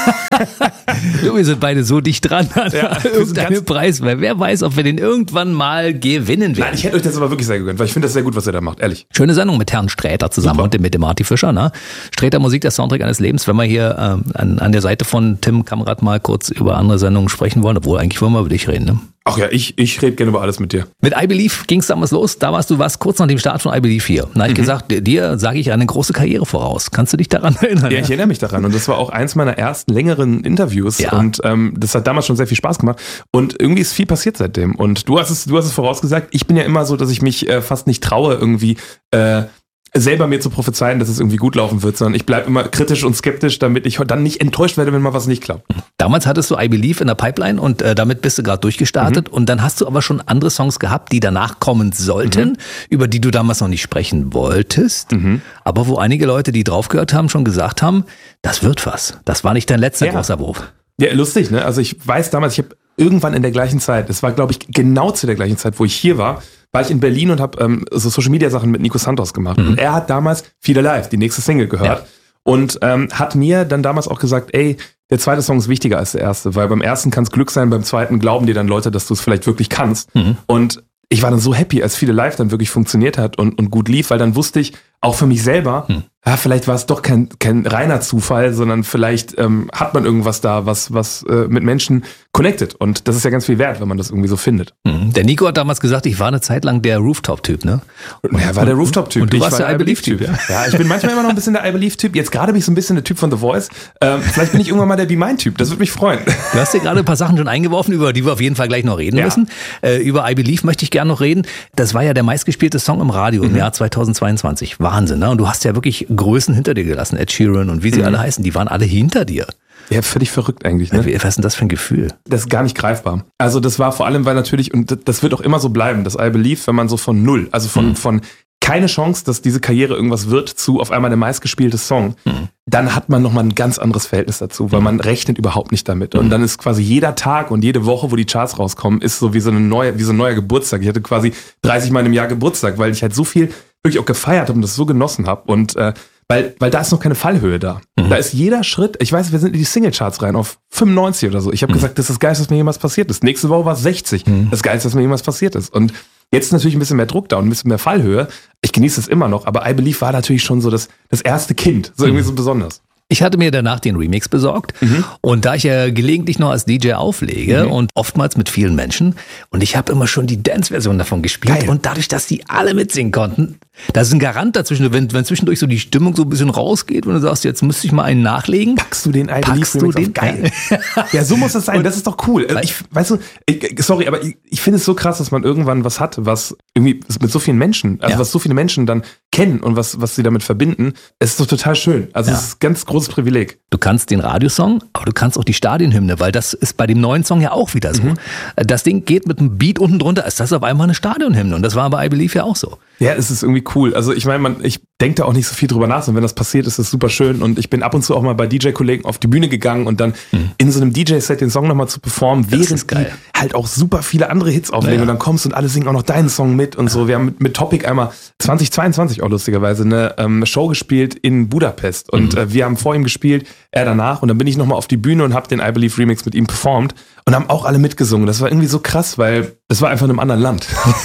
Du, wir sind beide so dicht dran an Ja, wir sind irgendeinem ganz- Preis, weil wer weiß, ob wir den irgendwann mal gewinnen werden. Nein, ich hätte euch das aber wirklich sehr gegönnt, weil ich finde das sehr gut, was ihr da macht, ehrlich. Schöne Sendung mit Herrn Sträter zusammen Super. und mit dem Marty Fischer. Ne? Sträter Musik, der Soundtrack eines Lebens. Wenn wir hier ähm, an, an der Seite von Tim Kamrat mal kurz über andere Sendungen sprechen wollen, obwohl eigentlich wollen wir über dich reden. Ne? Ach ja, ich, ich rede gerne über alles mit dir. Mit I Believe ging es damals los. Da warst du was kurz nach dem Start von I Believe hier. Da habe ich gesagt, dir sage ich eine große Karriere voraus. Kannst du dich daran erinnern? Ja, ich erinnere mich daran und das war auch eins meiner ersten längeren Interviews Ja. und ähm, das hat damals schon sehr viel Spaß gemacht und irgendwie ist viel passiert seitdem und du hast es, du hast es vorausgesagt. Ich bin ja immer so, dass ich mich äh, fast nicht traue, irgendwie äh, selber mir zu prophezeien, dass es irgendwie gut laufen wird, sondern ich bleibe immer kritisch und skeptisch, damit ich dann nicht enttäuscht werde, wenn mal was nicht klappt. Damals hattest du I Believe in der Pipeline und äh, damit bist du gerade durchgestartet und dann hast du aber schon andere Songs gehabt, die danach kommen sollten, über die du damals noch nicht sprechen wolltest, aber wo einige Leute, die draufgehört haben, schon gesagt haben, das wird was. Das war nicht dein letzter Ja. großer Wurf. Ja, lustig, ne? Also ich weiß damals, ich habe irgendwann in der gleichen Zeit, das war glaube ich genau zu der gleichen Zeit, wo ich hier war, war ich in Berlin und habe ähm, so Social Media Sachen mit Nico Santos gemacht. Und er hat damals Feel Alive, die nächste Single, gehört. Ja. Und ähm, hat mir dann damals auch gesagt, ey, der zweite Song ist wichtiger als der erste, weil beim ersten kann es Glück sein, beim zweiten glauben dir dann Leute, dass du es vielleicht wirklich kannst. Und ich war dann so happy, als Feel Alive dann wirklich funktioniert hat und, und gut lief, weil dann wusste ich, auch für mich selber, ja, vielleicht war es doch kein, kein reiner Zufall, sondern vielleicht ähm, hat man irgendwas da, was, was äh, mit Menschen connected. Und das ist ja ganz viel wert, wenn man das irgendwie so findet. Mhm. Der Nico hat damals gesagt, ich war eine Zeit lang der Rooftop-Typ, ne? Und er war der Rooftop-Typ. und du Ich warst war der I Believe-Typ, ja. Ja, ich bin manchmal immer noch ein bisschen der I Believe-Typ. Jetzt gerade bin ich so ein bisschen der Typ von The Voice. Ähm, vielleicht bin ich irgendwann mal der Be Mine-Typ. Das würde mich freuen. Du hast dir gerade ein paar Sachen schon eingeworfen, über die wir auf jeden Fall gleich noch reden Ja. müssen. Äh, über I Believe möchte ich gerne noch reden. Das war ja der meistgespielte Song im Radio im Jahr zweitausendzweiundzwanzig. Wahnsinn, ne? Und du hast ja wirklich Größen hinter dir gelassen. Ed Sheeran und wie sie alle heißen, die waren alle hinter dir. Ja, völlig verrückt eigentlich. Ne? Wie- Was ist denn das für ein Gefühl? Das ist gar nicht greifbar. Also das war vor allem, weil natürlich, und das- das wird auch immer so bleiben, das I Believe, wenn man so von null, also von, von keine Chance, dass diese Karriere irgendwas wird, zu auf einmal der meistgespielte Song, dann hat man nochmal ein ganz anderes Verhältnis dazu, weil man rechnet überhaupt nicht damit. Und dann ist quasi jeder Tag und jede Woche, wo die Charts rauskommen, ist so wie so eine neue, wie so ein neuer Geburtstag. Ich hatte quasi dreißig Mal im Jahr Geburtstag, weil ich halt so viel wirklich auch gefeiert habe und das so genossen habe. Und äh, weil, weil da ist noch keine Fallhöhe da. Da ist jeder Schritt, ich weiß, wir sind in die Singlecharts rein auf fünfundneunzig oder so. Ich habe gesagt, das ist das Geilste, was mir jemals passiert ist. Nächste Woche war es sechzig. Das Geilste, was mir jemals passiert ist. Und jetzt ist natürlich ein bisschen mehr Druck da und ein bisschen mehr Fallhöhe. Ich genieße es immer noch, aber I Believe war natürlich schon so das, das erste Kind. So irgendwie so besonders. Ich hatte mir danach den Remix besorgt und da ich ja gelegentlich noch als D J auflege und oftmals mit vielen Menschen und ich habe immer schon die Dance-Version davon gespielt Geil. und dadurch, dass die alle mitsingen konnten, da ist ein Garant dazwischen, wenn, wenn zwischendurch so die Stimmung so ein bisschen rausgeht, wenn du sagst, jetzt müsste ich mal einen nachlegen. Packst du den I Packst Believe du Remix den? auf? Geil. Ja, so muss das sein. Das ist doch cool. Also ich, weißt du, ich, sorry, aber ich, ich finde es so krass, dass man irgendwann was hat, was irgendwie mit so vielen Menschen, also Ja. was so viele Menschen dann kennen und was, was sie damit verbinden. Es ist doch total schön. Also Ja. es ist ein ganz großes Privileg. Du kannst den Radiosong, aber du kannst auch die Stadionhymne, weil das ist bei dem neuen Song ja auch wieder so. Das Ding geht mit einem Beat unten drunter, ist das auf einmal eine Stadionhymne und das war bei I Believe ja auch so. Ja, es ist irgendwie cool. Also ich meine, man, ich denke da auch nicht so viel drüber nach, und wenn das passiert, ist das super schön. Und ich bin ab und zu auch mal bei D J-Kollegen auf die Bühne gegangen und dann in so einem D J-Set den Song nochmal zu performen, während ist geil. die halt auch super viele andere Hits auflegen. Ja. Und dann kommst du und alle singen auch noch deinen Song mit und so. Wir haben mit, mit Topic einmal zweitausendzweiundzwanzig auch lustigerweise eine ähm, Show gespielt in Budapest. Und äh, wir haben vor ihm gespielt, er danach. Und dann bin ich nochmal auf die Bühne und habe den I Believe Remix mit ihm performt. Und haben auch alle mitgesungen. Das war irgendwie so krass, weil das war einfach in einem anderen Land.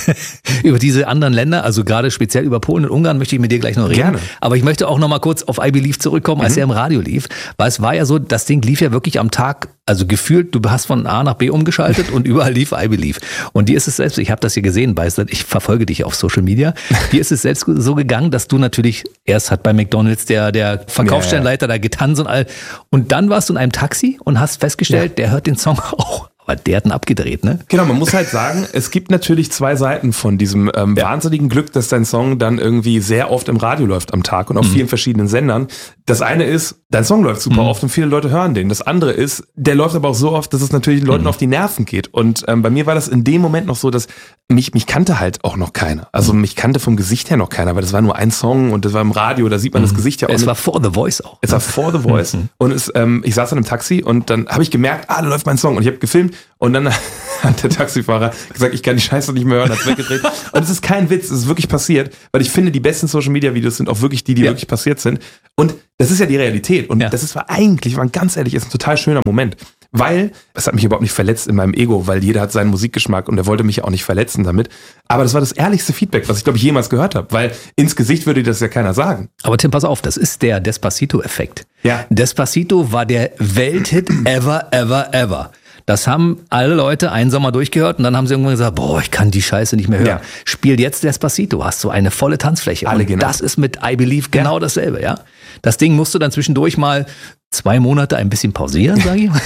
Über diese anderen Länder, also gerade speziell über Polen und Ungarn, möchte ich mit dir gleich noch reden. Gerne. Aber ich möchte auch noch mal kurz auf I Believe zurückkommen, als er im Radio lief. Weil es war ja so, das Ding lief ja wirklich am Tag, also gefühlt, du hast von A nach B umgeschaltet und überall lief I Believe. Und dir ist es selbst, ich habe das hier gesehen, Beister, ich verfolge dich auf Social Media, dir ist es selbst so gegangen, dass du natürlich, erst hat bei McDonald's der, der Verkaufsstellenleiter da getanzt und all, und dann warst du in einem Taxi und hast festgestellt, der hört den Song auch. Aber der hat ihn abgedreht, ne? Genau, man muss halt sagen, es gibt natürlich zwei Seiten von diesem ähm, Ja. wahnsinnigen Glück, dass dein Song dann irgendwie sehr oft im Radio läuft am Tag und auf vielen verschiedenen Sendern. das eine ist, dein Song läuft super Mhm. oft und viele Leute hören den. Das andere ist, der läuft aber auch so oft, dass es natürlich den Leuten Mhm. auf die Nerven geht. Und ähm, bei mir war das in dem Moment noch so, dass mich, mich kannte halt auch noch keiner. Also mich kannte vom Gesicht her noch keiner, weil das war nur ein Song und das war im Radio, da sieht man das Gesicht ja auch Es nicht. war vor The Voice auch. Es war vor The Voice und es, ähm, ich saß dann im Taxi und dann habe ich gemerkt, ah, da läuft mein Song und ich habe gefilmt und dann hat der Taxifahrer gesagt, ich kann die Scheiße nicht mehr hören, hat's weggedreht. Und es ist kein Witz, es ist wirklich passiert, weil ich finde, die besten Social-Media-Videos sind auch wirklich die, die Ja. wirklich passiert sind. Und das ist ja die Realität und Ja. das ist war eigentlich, wenn man ganz ehrlich ist, ein total schöner Moment. Weil, es hat mich überhaupt nicht verletzt in meinem Ego, weil jeder hat seinen Musikgeschmack und er wollte mich ja auch nicht verletzen damit. Aber das war das ehrlichste Feedback, was ich glaube ich jemals gehört habe, weil ins Gesicht würde dir das ja keiner sagen. Aber Tim, pass auf, das ist der Despacito-Effekt. Ja. Despacito war der Welthit ever, ever, ever. Das haben alle Leute einen Sommer durchgehört und dann haben sie irgendwann gesagt, boah, ich kann die Scheiße nicht mehr hören. Ja. Spiel jetzt Despacito, hast du eine volle Tanzfläche. Alle und genau. das ist mit I Believe genau dasselbe, ja. Das Ding musst du dann zwischendurch mal zwei Monate ein bisschen pausieren, sage ich mal.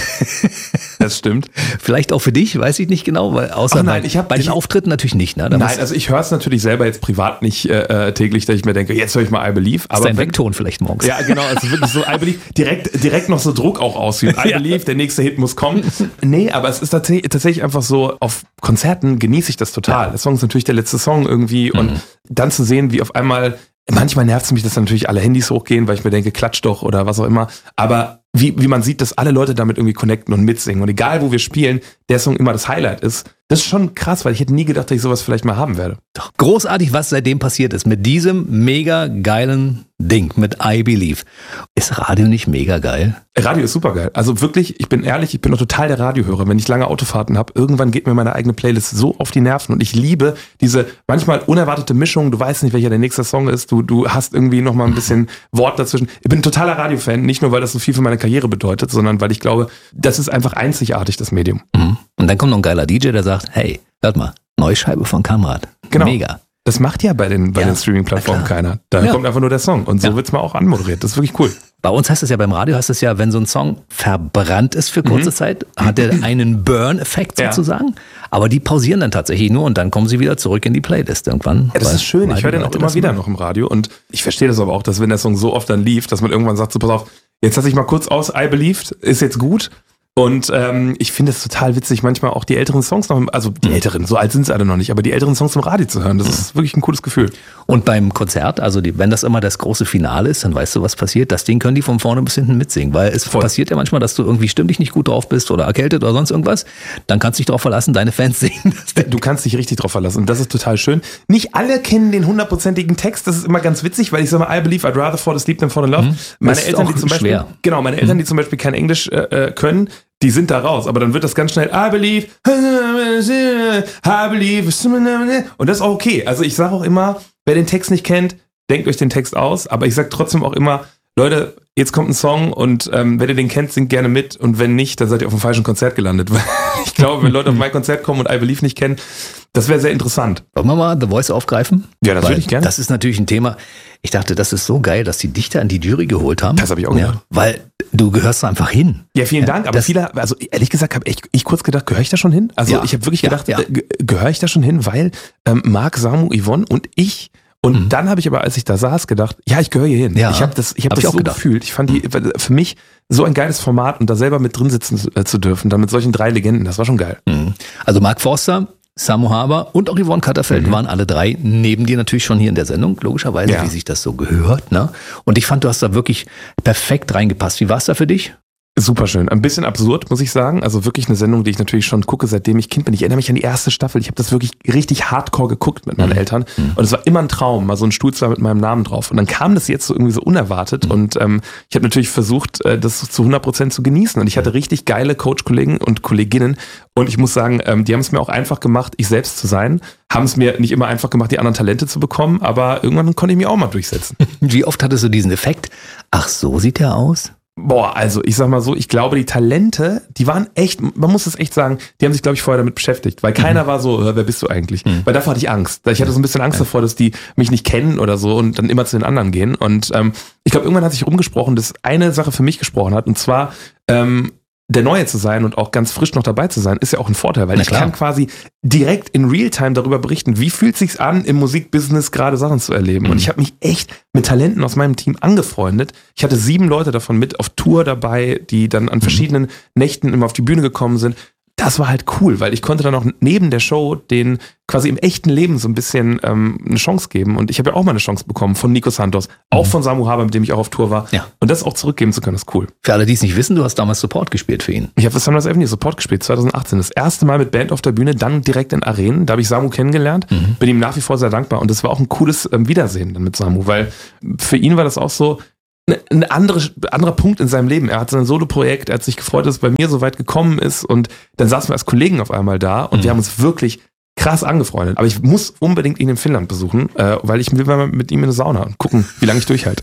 Das stimmt. Vielleicht auch für dich, weiß ich nicht genau, weil außer Ach nein, bei, ich hab- bei den ich- Auftritten natürlich nicht. Ne? Da Nein, muss- also ich höre es natürlich selber jetzt privat nicht äh, täglich, dass ich mir denke, jetzt höre ich mal I Believe. ist Aber dein wenn- Wegton vielleicht morgens. Ja, genau, also wirklich so I Believe, direkt, direkt noch so Druck auch ausübt. I Ja. Believe, der nächste Hit muss kommen. Nee, aber es ist tatsächlich, tatsächlich einfach so, auf Konzerten genieße ich das total. Der Song ist natürlich der letzte Song irgendwie und dann zu sehen, wie auf einmal, manchmal nervt es mich, dass dann natürlich alle Handys hochgehen, weil ich mir denke, klatsch doch oder was auch immer, aber wie, wie man sieht, dass alle Leute damit irgendwie connecten und mitsingen und egal wo wir spielen, der Song immer das Highlight ist, das ist schon krass, weil ich hätte nie gedacht, dass ich sowas vielleicht mal haben werde. Doch. Großartig, was seitdem passiert ist. Mit diesem mega geilen Ding, mit I Believe. Ist Radio nicht mega geil? Radio ist super geil. Also wirklich, ich bin ehrlich, ich bin doch total der Radiohörer. Wenn ich lange Autofahrten habe, irgendwann geht mir meine eigene Playlist so auf die Nerven und ich liebe diese manchmal unerwartete Mischung. Du weißt nicht, welcher der nächste Song ist. Du, du hast irgendwie noch mal ein bisschen Wort dazwischen. Ich bin ein totaler Radiofan, nicht nur, weil das so viel für meine Karriere bedeutet, sondern weil ich glaube, das ist einfach einzigartig, das Medium. Mhm. Und dann kommt noch ein geiler D J, der sagt, hey, hört mal, neue Scheibe von Kamrat. Genau. Mega. Das macht ja bei den, bei Ja, den Streaming-Plattformen na klar. keiner. Da Ja. kommt einfach nur der Song. Und so Ja. wird's mal auch anmoderiert. Das ist wirklich cool. Bei uns heißt es ja, beim Radio heißt es ja, wenn so ein Song verbrannt ist für kurze Zeit, hat er einen Burn-Effekt Ja. sozusagen. Aber die pausieren dann tatsächlich nur und dann kommen sie wieder zurück in die Playlist irgendwann. Ja, das weil- ist schön. weil Ich höre die den auch Leute immer das wieder machen. noch im Radio und ich verstehe das aber auch, dass wenn der Song so oft dann lief, dass man irgendwann sagt, so pass auf, jetzt lasse ich mal kurz aus, I Believed, ist jetzt gut. Und ähm, ich finde es total witzig, manchmal auch die älteren Songs noch, im, also die älteren, so alt sind sie alle noch nicht, aber die älteren Songs im Radio zu hören, das ist wirklich ein cooles Gefühl. Und beim Konzert, also die, wenn das immer das große Finale ist, dann weißt du, was passiert. Das Ding können die von vorne bis hinten mitsingen, weil es Voll. passiert ja manchmal, dass du irgendwie stimmlich nicht gut drauf bist oder erkältet oder sonst irgendwas. Dann kannst du dich darauf verlassen, deine Fans singen das Ding. Du kannst dich richtig drauf verlassen und das ist total schön. Nicht alle kennen den hundertprozentigen Text, das ist immer ganz witzig, weil ich sage mal, I believe I'd rather fall asleep than fall in love. Meine ist Eltern, auch die zum Beispiel, schwer. genau, meine Eltern, die zum Beispiel kein Englisch äh, äh, können, die sind da raus, aber dann wird das ganz schnell I believe, I believe, und das ist auch okay. Also ich sage auch immer, wer den Text nicht kennt, denkt euch den Text aus, aber ich sage trotzdem auch immer, Leute, jetzt kommt ein Song und ähm, wenn ihr den kennt, singt gerne mit und wenn nicht, dann seid ihr auf dem falschen Konzert gelandet. Weil ich glaube, wenn Leute auf mein Konzert kommen und I Believe nicht kennen, das wäre sehr interessant. Wollen wir mal The Voice aufgreifen? Ja, das Weil würde ich gerne. Das ist natürlich ein Thema. Ich dachte, das ist so geil, dass die Dichter an die Jury geholt haben. Das habe ich auch gedacht. Ja, weil du gehörst da einfach hin. Ja, vielen Ja, Dank, aber das- viele, also ehrlich gesagt, habe ich, ich kurz gedacht, gehöre ich da schon hin? Also Ja, ich habe wirklich ja, gedacht, ja. äh, ge- gehöre ich da schon hin, weil ähm, Marc, Samu, Yvonne und ich und Mhm. dann habe ich aber, als ich da saß, gedacht, ja, ich gehöre hier hin. Ja, ich habe das, ich hab hab das ich auch so gedacht. gefühlt. Ich fand die für mich so ein geiles Format und da selber mit drin sitzen zu, äh, zu dürfen, dann mit solchen drei Legenden, das war schon geil. Mhm. Also Mark Forster, Samu Haber und auch Yvonne Katterfeld waren alle drei neben dir natürlich schon hier in der Sendung, logischerweise, Ja. wie sich das so gehört. Ne? Und ich fand, du hast da wirklich perfekt reingepasst. Wie war es da für dich? Super schön. Ein bisschen absurd, muss ich sagen. Also wirklich eine Sendung, die ich natürlich schon gucke, seitdem ich Kind bin. Ich erinnere mich an die erste Staffel. Ich habe das wirklich richtig hardcore geguckt mit meinen Eltern. Und es war immer ein Traum, mal so ein Stuhlzimmer mit meinem Namen drauf. Und dann kam das jetzt so irgendwie so unerwartet. Und ähm, ich habe natürlich versucht, äh, das zu hundert Prozent zu genießen. Und ich hatte richtig geile Coach-Kollegen und Kolleginnen. Und ich muss sagen, ähm, die haben es mir auch einfach gemacht, ich selbst zu sein. Haben es mir nicht immer einfach gemacht, die anderen Talente zu bekommen. Aber irgendwann konnte ich mich auch mal durchsetzen. Wie oft hattest du diesen Effekt? Ach, so sieht der aus? Boah, also ich sag mal so, ich glaube, die Talente, die waren echt, man muss es echt sagen, die haben sich, glaube ich, vorher damit beschäftigt, weil keiner war so, äh, wer bist du eigentlich? Weil davor hatte ich Angst. Ich hatte so ein bisschen Angst davor, dass die mich nicht kennen oder so und dann immer zu den anderen gehen. Und ähm, ich glaube, irgendwann hat sich rumgesprochen, dass eine Sache für mich gesprochen hat, und zwar, ähm, der Neue zu sein und auch ganz frisch noch dabei zu sein, ist ja auch ein Vorteil, weil Na ich klar. kann quasi direkt in Realtime darüber berichten, wie fühlt sich's an, im Musikbusiness gerade Sachen zu erleben. Mhm. Und ich habe mich echt mit Talenten aus meinem Team angefreundet. Ich hatte sieben Leute davon mit auf Tour dabei, die dann an verschiedenen Nächten immer auf die Bühne gekommen sind. Das war halt cool, weil ich konnte dann auch neben der Show den quasi im echten Leben so ein bisschen ähm, eine Chance geben. Und ich habe ja auch mal eine Chance bekommen von Nico Santos, auch von Samu Haber, mit dem ich auch auf Tour war. Ja. Und das auch zurückgeben zu können, ist cool. Für alle, die es nicht wissen, du hast damals Support gespielt für ihn. Ich habe das Sunrise Avenue Support gespielt, zwanzig achtzehn. Das erste Mal mit Band auf der Bühne, dann direkt in Arenen. Da habe ich Samu kennengelernt, Mhm. bin ihm nach wie vor sehr dankbar. Und das war auch ein cooles ähm, Wiedersehen dann mit Samu, weil für ihn war das auch so ein andere, anderer Punkt in seinem Leben. Er hat sein Solo-Projekt, er hat sich gefreut, dass es bei mir so weit gekommen ist. Und dann saßen wir als Kollegen auf einmal da und Mhm. wir haben uns wirklich krass angefreundet. Aber ich muss unbedingt ihn in Finnland besuchen, äh, weil ich will mal mit ihm in eine Sauna und gucken, wie lange ich durchhalte.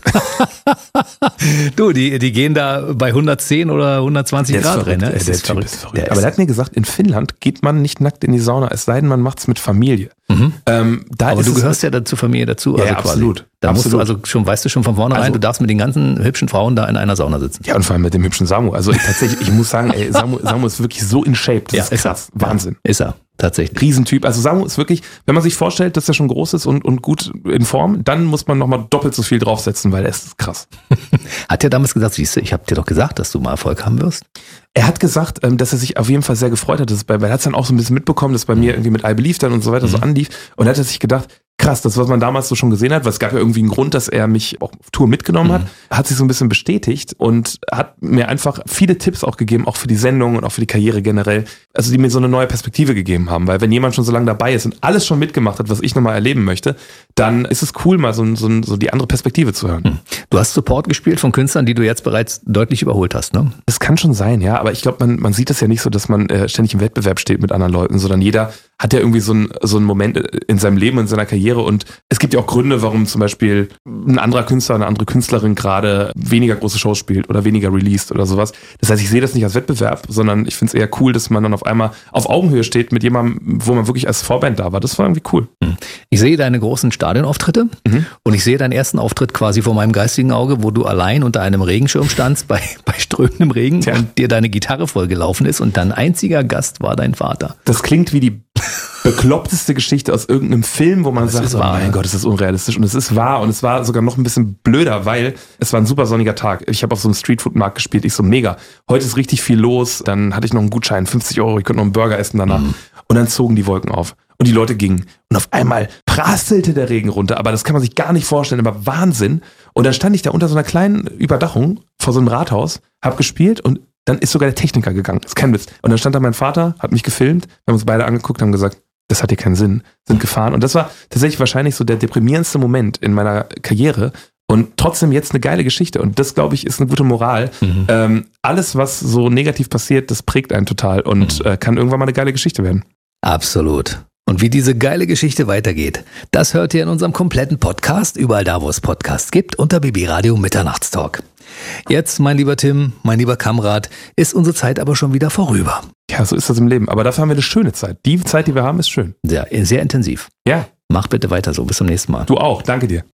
Du, die, die gehen da bei hundertzehn oder hundertzwanzig Der ist Grad rein. verrückt, Ne? ey, Es der ist Typ verrückt. ist verrückt. Der Aber ist- der hat mir gesagt, in Finnland geht man nicht nackt in die Sauna, es sei denn, man macht es mit Familie. Mhm. Ähm, da Aber ist du es- gehörst ja da zur Familie dazu. Ja, also ja, quasi. absolut. Da musst du Absolut. also schon, weißt du schon von vornherein, Also- du darfst mit den ganzen hübschen Frauen da in einer Sauna sitzen. Ja, und vor allem mit dem hübschen Samu. Also ich, tatsächlich, ich muss sagen, ey, Samu, Samu ist wirklich so in Shape. Das Ja, ist ist er. krass. Wahnsinn. Ist er, tatsächlich. Riesentyp. Also Samu ist wirklich, wenn man sich vorstellt, dass er schon groß ist und, und gut in Form, dann muss man nochmal doppelt so viel draufsetzen, weil er ist krass. Hat er damals gesagt, siehst du, ich habe dir doch gesagt, dass du mal Erfolg haben wirst. Er hat gesagt, ähm, dass er sich auf jeden Fall sehr gefreut hat, dass es bei, weil er hat es dann auch so ein bisschen mitbekommen, dass bei mir irgendwie mit I Believe dann und so weiter so anlief. Und da hat er sich gedacht, krass, das, was man damals so schon gesehen hat, weil es gab ja irgendwie einen Grund, dass er mich auch auf Tour mitgenommen hat, hat sich so ein bisschen bestätigt und hat mir einfach viele Tipps auch gegeben, auch für die Sendung und auch für die Karriere generell, also die mir so eine neue Perspektive gegeben haben, weil wenn jemand schon so lange dabei ist und alles schon mitgemacht hat, was ich nochmal erleben möchte, dann ist es cool, mal so, so, so die andere Perspektive zu hören. Du hast Support gespielt von Künstlern, die du jetzt bereits deutlich überholt hast, ne? Das kann schon sein, ja, aber ich glaube, man, man sieht das ja nicht so, dass man äh, ständig im Wettbewerb steht mit anderen Leuten, sondern jeder hat ja irgendwie so einen so einen Moment in seinem Leben, in seiner Karriere und es gibt ja auch Gründe, warum zum Beispiel ein anderer Künstler, eine andere Künstlerin gerade weniger große Shows spielt oder weniger released oder sowas. Das heißt, ich sehe das nicht als Wettbewerb, sondern ich finde es eher cool, dass man dann auf einmal auf Augenhöhe steht mit jemandem, wo man wirklich als Vorband da war. Das war irgendwie cool. Ich sehe deine großen Stadionauftritte Mhm. und ich sehe deinen ersten Auftritt quasi vor meinem geistigen Auge, wo du allein unter einem Regenschirm standst bei, bei strömendem Regen Tja. und dir deine Gitarre vollgelaufen ist und dein einziger Gast war dein Vater. Das klingt wie die bekloppteste Geschichte aus irgendeinem Film, wo man Das sagt, ist oh wahr, mein ja. Gott, ist das unrealistisch. Und es ist wahr und es war sogar noch ein bisschen blöder, weil es war ein super sonniger Tag. Ich habe auf so einem Streetfood-Markt gespielt, ich so mega. Heute ist richtig viel los, dann hatte ich noch einen Gutschein, fünfzig Euro, ich konnte noch einen Burger essen danach. Mhm. Und dann zogen die Wolken auf. Und die Leute gingen. Und auf einmal prasselte der Regen runter, aber das kann man sich gar nicht vorstellen, aber Wahnsinn. Und dann stand ich da unter so einer kleinen Überdachung vor so einem Rathaus, hab gespielt und dann ist sogar der Techniker gegangen. Das ist kein Witz. Und dann stand da mein Vater, hat mich gefilmt, wir haben uns beide angeguckt, haben gesagt, das hat hier keinen Sinn, sind gefahren. Und das war tatsächlich wahrscheinlich so der deprimierendste Moment in meiner Karriere. Und trotzdem jetzt eine geile Geschichte. Und das, glaube ich, ist eine gute Moral. Mhm. Ähm, alles, was so negativ passiert, das prägt einen total und äh, kann irgendwann mal eine geile Geschichte werden. Absolut. Und wie diese geile Geschichte weitergeht, das hört ihr in unserem kompletten Podcast, überall da, wo es Podcasts gibt, unter B B Radio Mitternachtstalk. Jetzt, mein lieber Tim, mein lieber Kamerad, ist unsere Zeit aber schon wieder vorüber. Ja, so ist das im Leben. Aber dafür haben wir eine schöne Zeit. Die Zeit, die wir haben, ist schön. Sehr, sehr intensiv. Ja, Mach bitte weiter so. Bis zum nächsten Mal. du auch. Danke dir.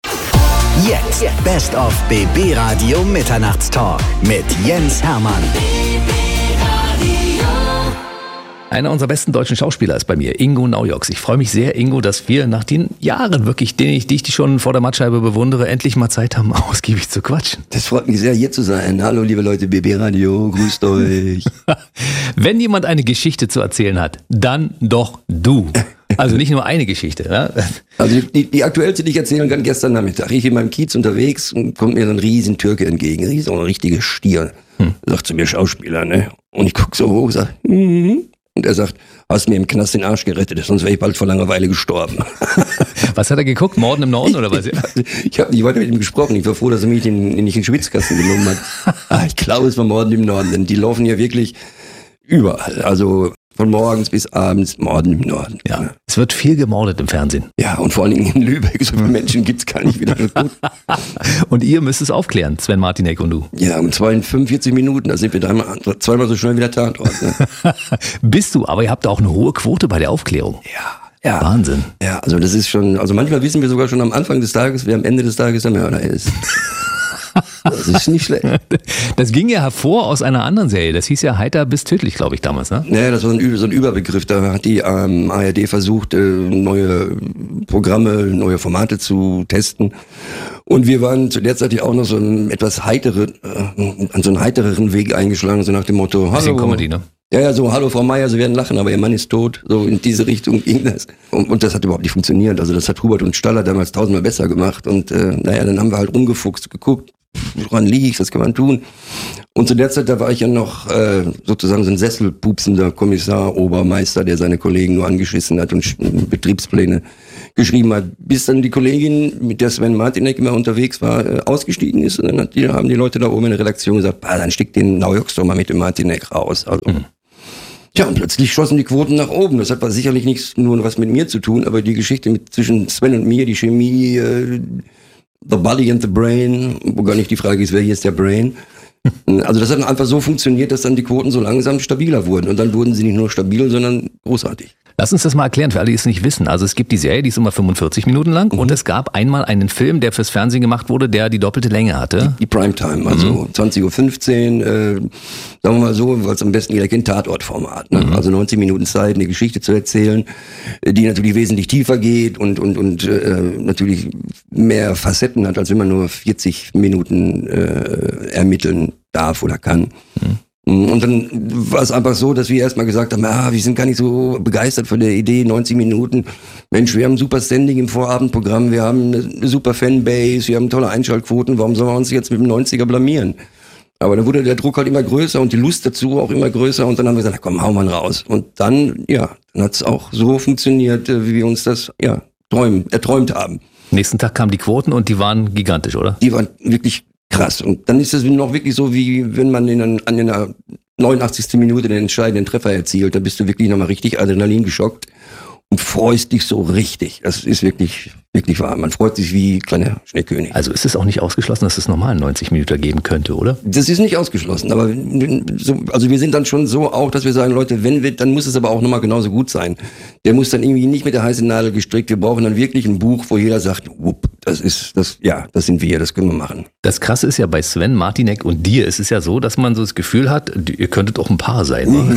Jetzt Best of B B Radio Mitternachtstalk mit Jens Hermann. Einer unserer besten deutschen Schauspieler ist bei mir, Ingo Naujoks. Ich freue mich sehr, Ingo, dass wir nach den Jahren wirklich, die ich, die ich schon vor der Mattscheibe bewundere, endlich mal Zeit haben, ausgiebig zu quatschen. Das freut mich sehr, hier zu sein. Hallo, liebe Leute, B B Radio, grüßt euch. Wenn jemand eine Geschichte zu erzählen hat, dann doch du. Also nicht nur eine Geschichte. Ne? Also die, die aktuellste, die ich erzählen kann, gestern Nachmittag. Ich in meinem Kiez unterwegs und kommt mir so ein riesen Türke entgegen. Riesen, so ein richtiger Stier. Hm. Sagt zu mir, Schauspieler, ne? Und ich guck so hoch, sag, mhm. Und er sagt, hast mir im Knast den Arsch gerettet, sonst wäre ich bald vor Langeweile gestorben. Was hat er geguckt? Morden im Norden oder was? Ich habe nicht weiter mit ihm gesprochen. Ich war froh, dass er mich in, in, nicht in den Schwitzkasten genommen hat. Ah, ich glaube, es war Morden im Norden, denn die laufen ja wirklich überall. Also von morgens bis abends Morden im Norden. Ja, es wird viel gemordet im Fernsehen. Ja, und vor allen Dingen in Lübeck. So viele Menschen gibt's gar nicht wieder. Und ihr müsst es aufklären, Sven Martinek und du. Ja, um zwei, fünfundvierzig Minuten, da sind wir dreimal, zweimal so schnell wie der Tatort. Ne? Bist du, aber ihr habt auch eine hohe Quote bei der Aufklärung. Ja, ja. Wahnsinn. Ja, also das ist schon, also manchmal wissen wir sogar schon am Anfang des Tages, wer am Ende des Tages der Mörder ist. Das ist nicht schlecht. Das ging ja hervor aus einer anderen Serie. Das hieß ja Heiter bis tödlich, glaube ich, damals, ne? Naja, das war ein, so ein Überbegriff. Da hat die ähm, A R D versucht, äh, neue Programme, neue Formate zu testen. Und wir waren zu der Zeit ja auch noch so ein etwas heitere, äh, an so einen heitereren Weg eingeschlagen, so nach dem Motto, hallo. Bisschen Comedy, ne? Ja, ja, so, hallo Frau Meier, Sie werden lachen, aber Ihr Mann ist tot. So in diese Richtung ging das. Und, und das hat überhaupt nicht funktioniert. Also das hat Hubert und Staller damals tausendmal besser gemacht. Und äh, naja, dann haben wir halt rumgefuchst, geguckt, woran liegt's, was kann man tun. Und zu der Zeit, da war ich ja noch äh, sozusagen so ein sesselpupsender Kommissar, Obermeister, der seine Kollegen nur angeschissen hat und Betriebspläne geschrieben hat, bis dann die Kollegin, mit der Sven Martinek immer unterwegs war, äh, ausgestiegen ist. Und dann hat die, haben die Leute da oben in der Redaktion gesagt, bah, dann stick den Naujoks doch mal mit dem Martinek raus. Also, mhm. Tja, und plötzlich schossen die Quoten nach oben. Das hat sicherlich nichts nur was mit mir zu tun, aber die Geschichte mit zwischen Sven und mir, die Chemie, äh, the body and the brain, wo gar nicht die Frage ist, wer hier ist der Brain. Also das hat einfach so funktioniert, dass dann die Quoten so langsam stabiler wurden. Und dann wurden sie nicht nur stabil, sondern großartig. Lass uns das mal erklären, für alle, die es nicht wissen. Also es gibt die Serie, die ist immer fünfundvierzig Minuten lang. Mhm. Und es gab einmal einen Film, der fürs Fernsehen gemacht wurde, der die doppelte Länge hatte. Die, die Primetime, also mhm. zwanzig Uhr fünfzehn, äh, sagen wir mal so, weil es am besten jeder kennt, Tatortformat. Ne? Mhm. Also neunzig Minuten Zeit, eine Geschichte zu erzählen, die natürlich wesentlich tiefer geht und und und äh, natürlich mehr Facetten hat, als wenn man nur vierzig Minuten äh, ermitteln darf oder kann. Mhm. Und dann war es einfach so, dass wir erstmal gesagt haben, ah, wir sind gar nicht so begeistert von der Idee, neunzig Minuten. Mensch, wir haben ein super Standing im Vorabendprogramm, wir haben eine super Fanbase, wir haben tolle Einschaltquoten, warum sollen wir uns jetzt mit dem neunziger blamieren? Aber dann wurde der Druck halt immer größer und die Lust dazu auch immer größer und dann haben wir gesagt, na komm, hau mal raus. Und dann, ja, dann hat es auch so funktioniert, wie wir uns das, ja, träumen, erträumt haben. Nächsten Tag kamen die Quoten und die waren gigantisch, oder? Die waren wirklich krass. Und dann ist es noch wirklich so, wie wenn man in, einer, in einer neunundachtzigsten Minute den entscheidenden Treffer erzielt. Da bist du wirklich nochmal richtig Adrenalin geschockt und freust dich so richtig. Das ist wirklich, wirklich wahr. Man freut sich wie kleiner Schneekönig. Also ist es auch nicht ausgeschlossen, dass es nochmal einen neunzig Minuten geben könnte, oder? Das ist nicht ausgeschlossen. Aber so, also wir sind dann schon so auch, dass wir sagen, Leute, wenn wir, dann muss es aber auch nochmal genauso gut sein. Der muss dann irgendwie nicht mit der heißen Nadel gestrickt. Wir brauchen dann wirklich ein Buch, wo jeder sagt, wupp, das ist, das, ja, das sind wir, das können wir machen. Das Krasse ist ja bei Sven Martinek und dir, es ist ja so, dass man so das Gefühl hat, ihr könntet auch ein Paar sein. Ne?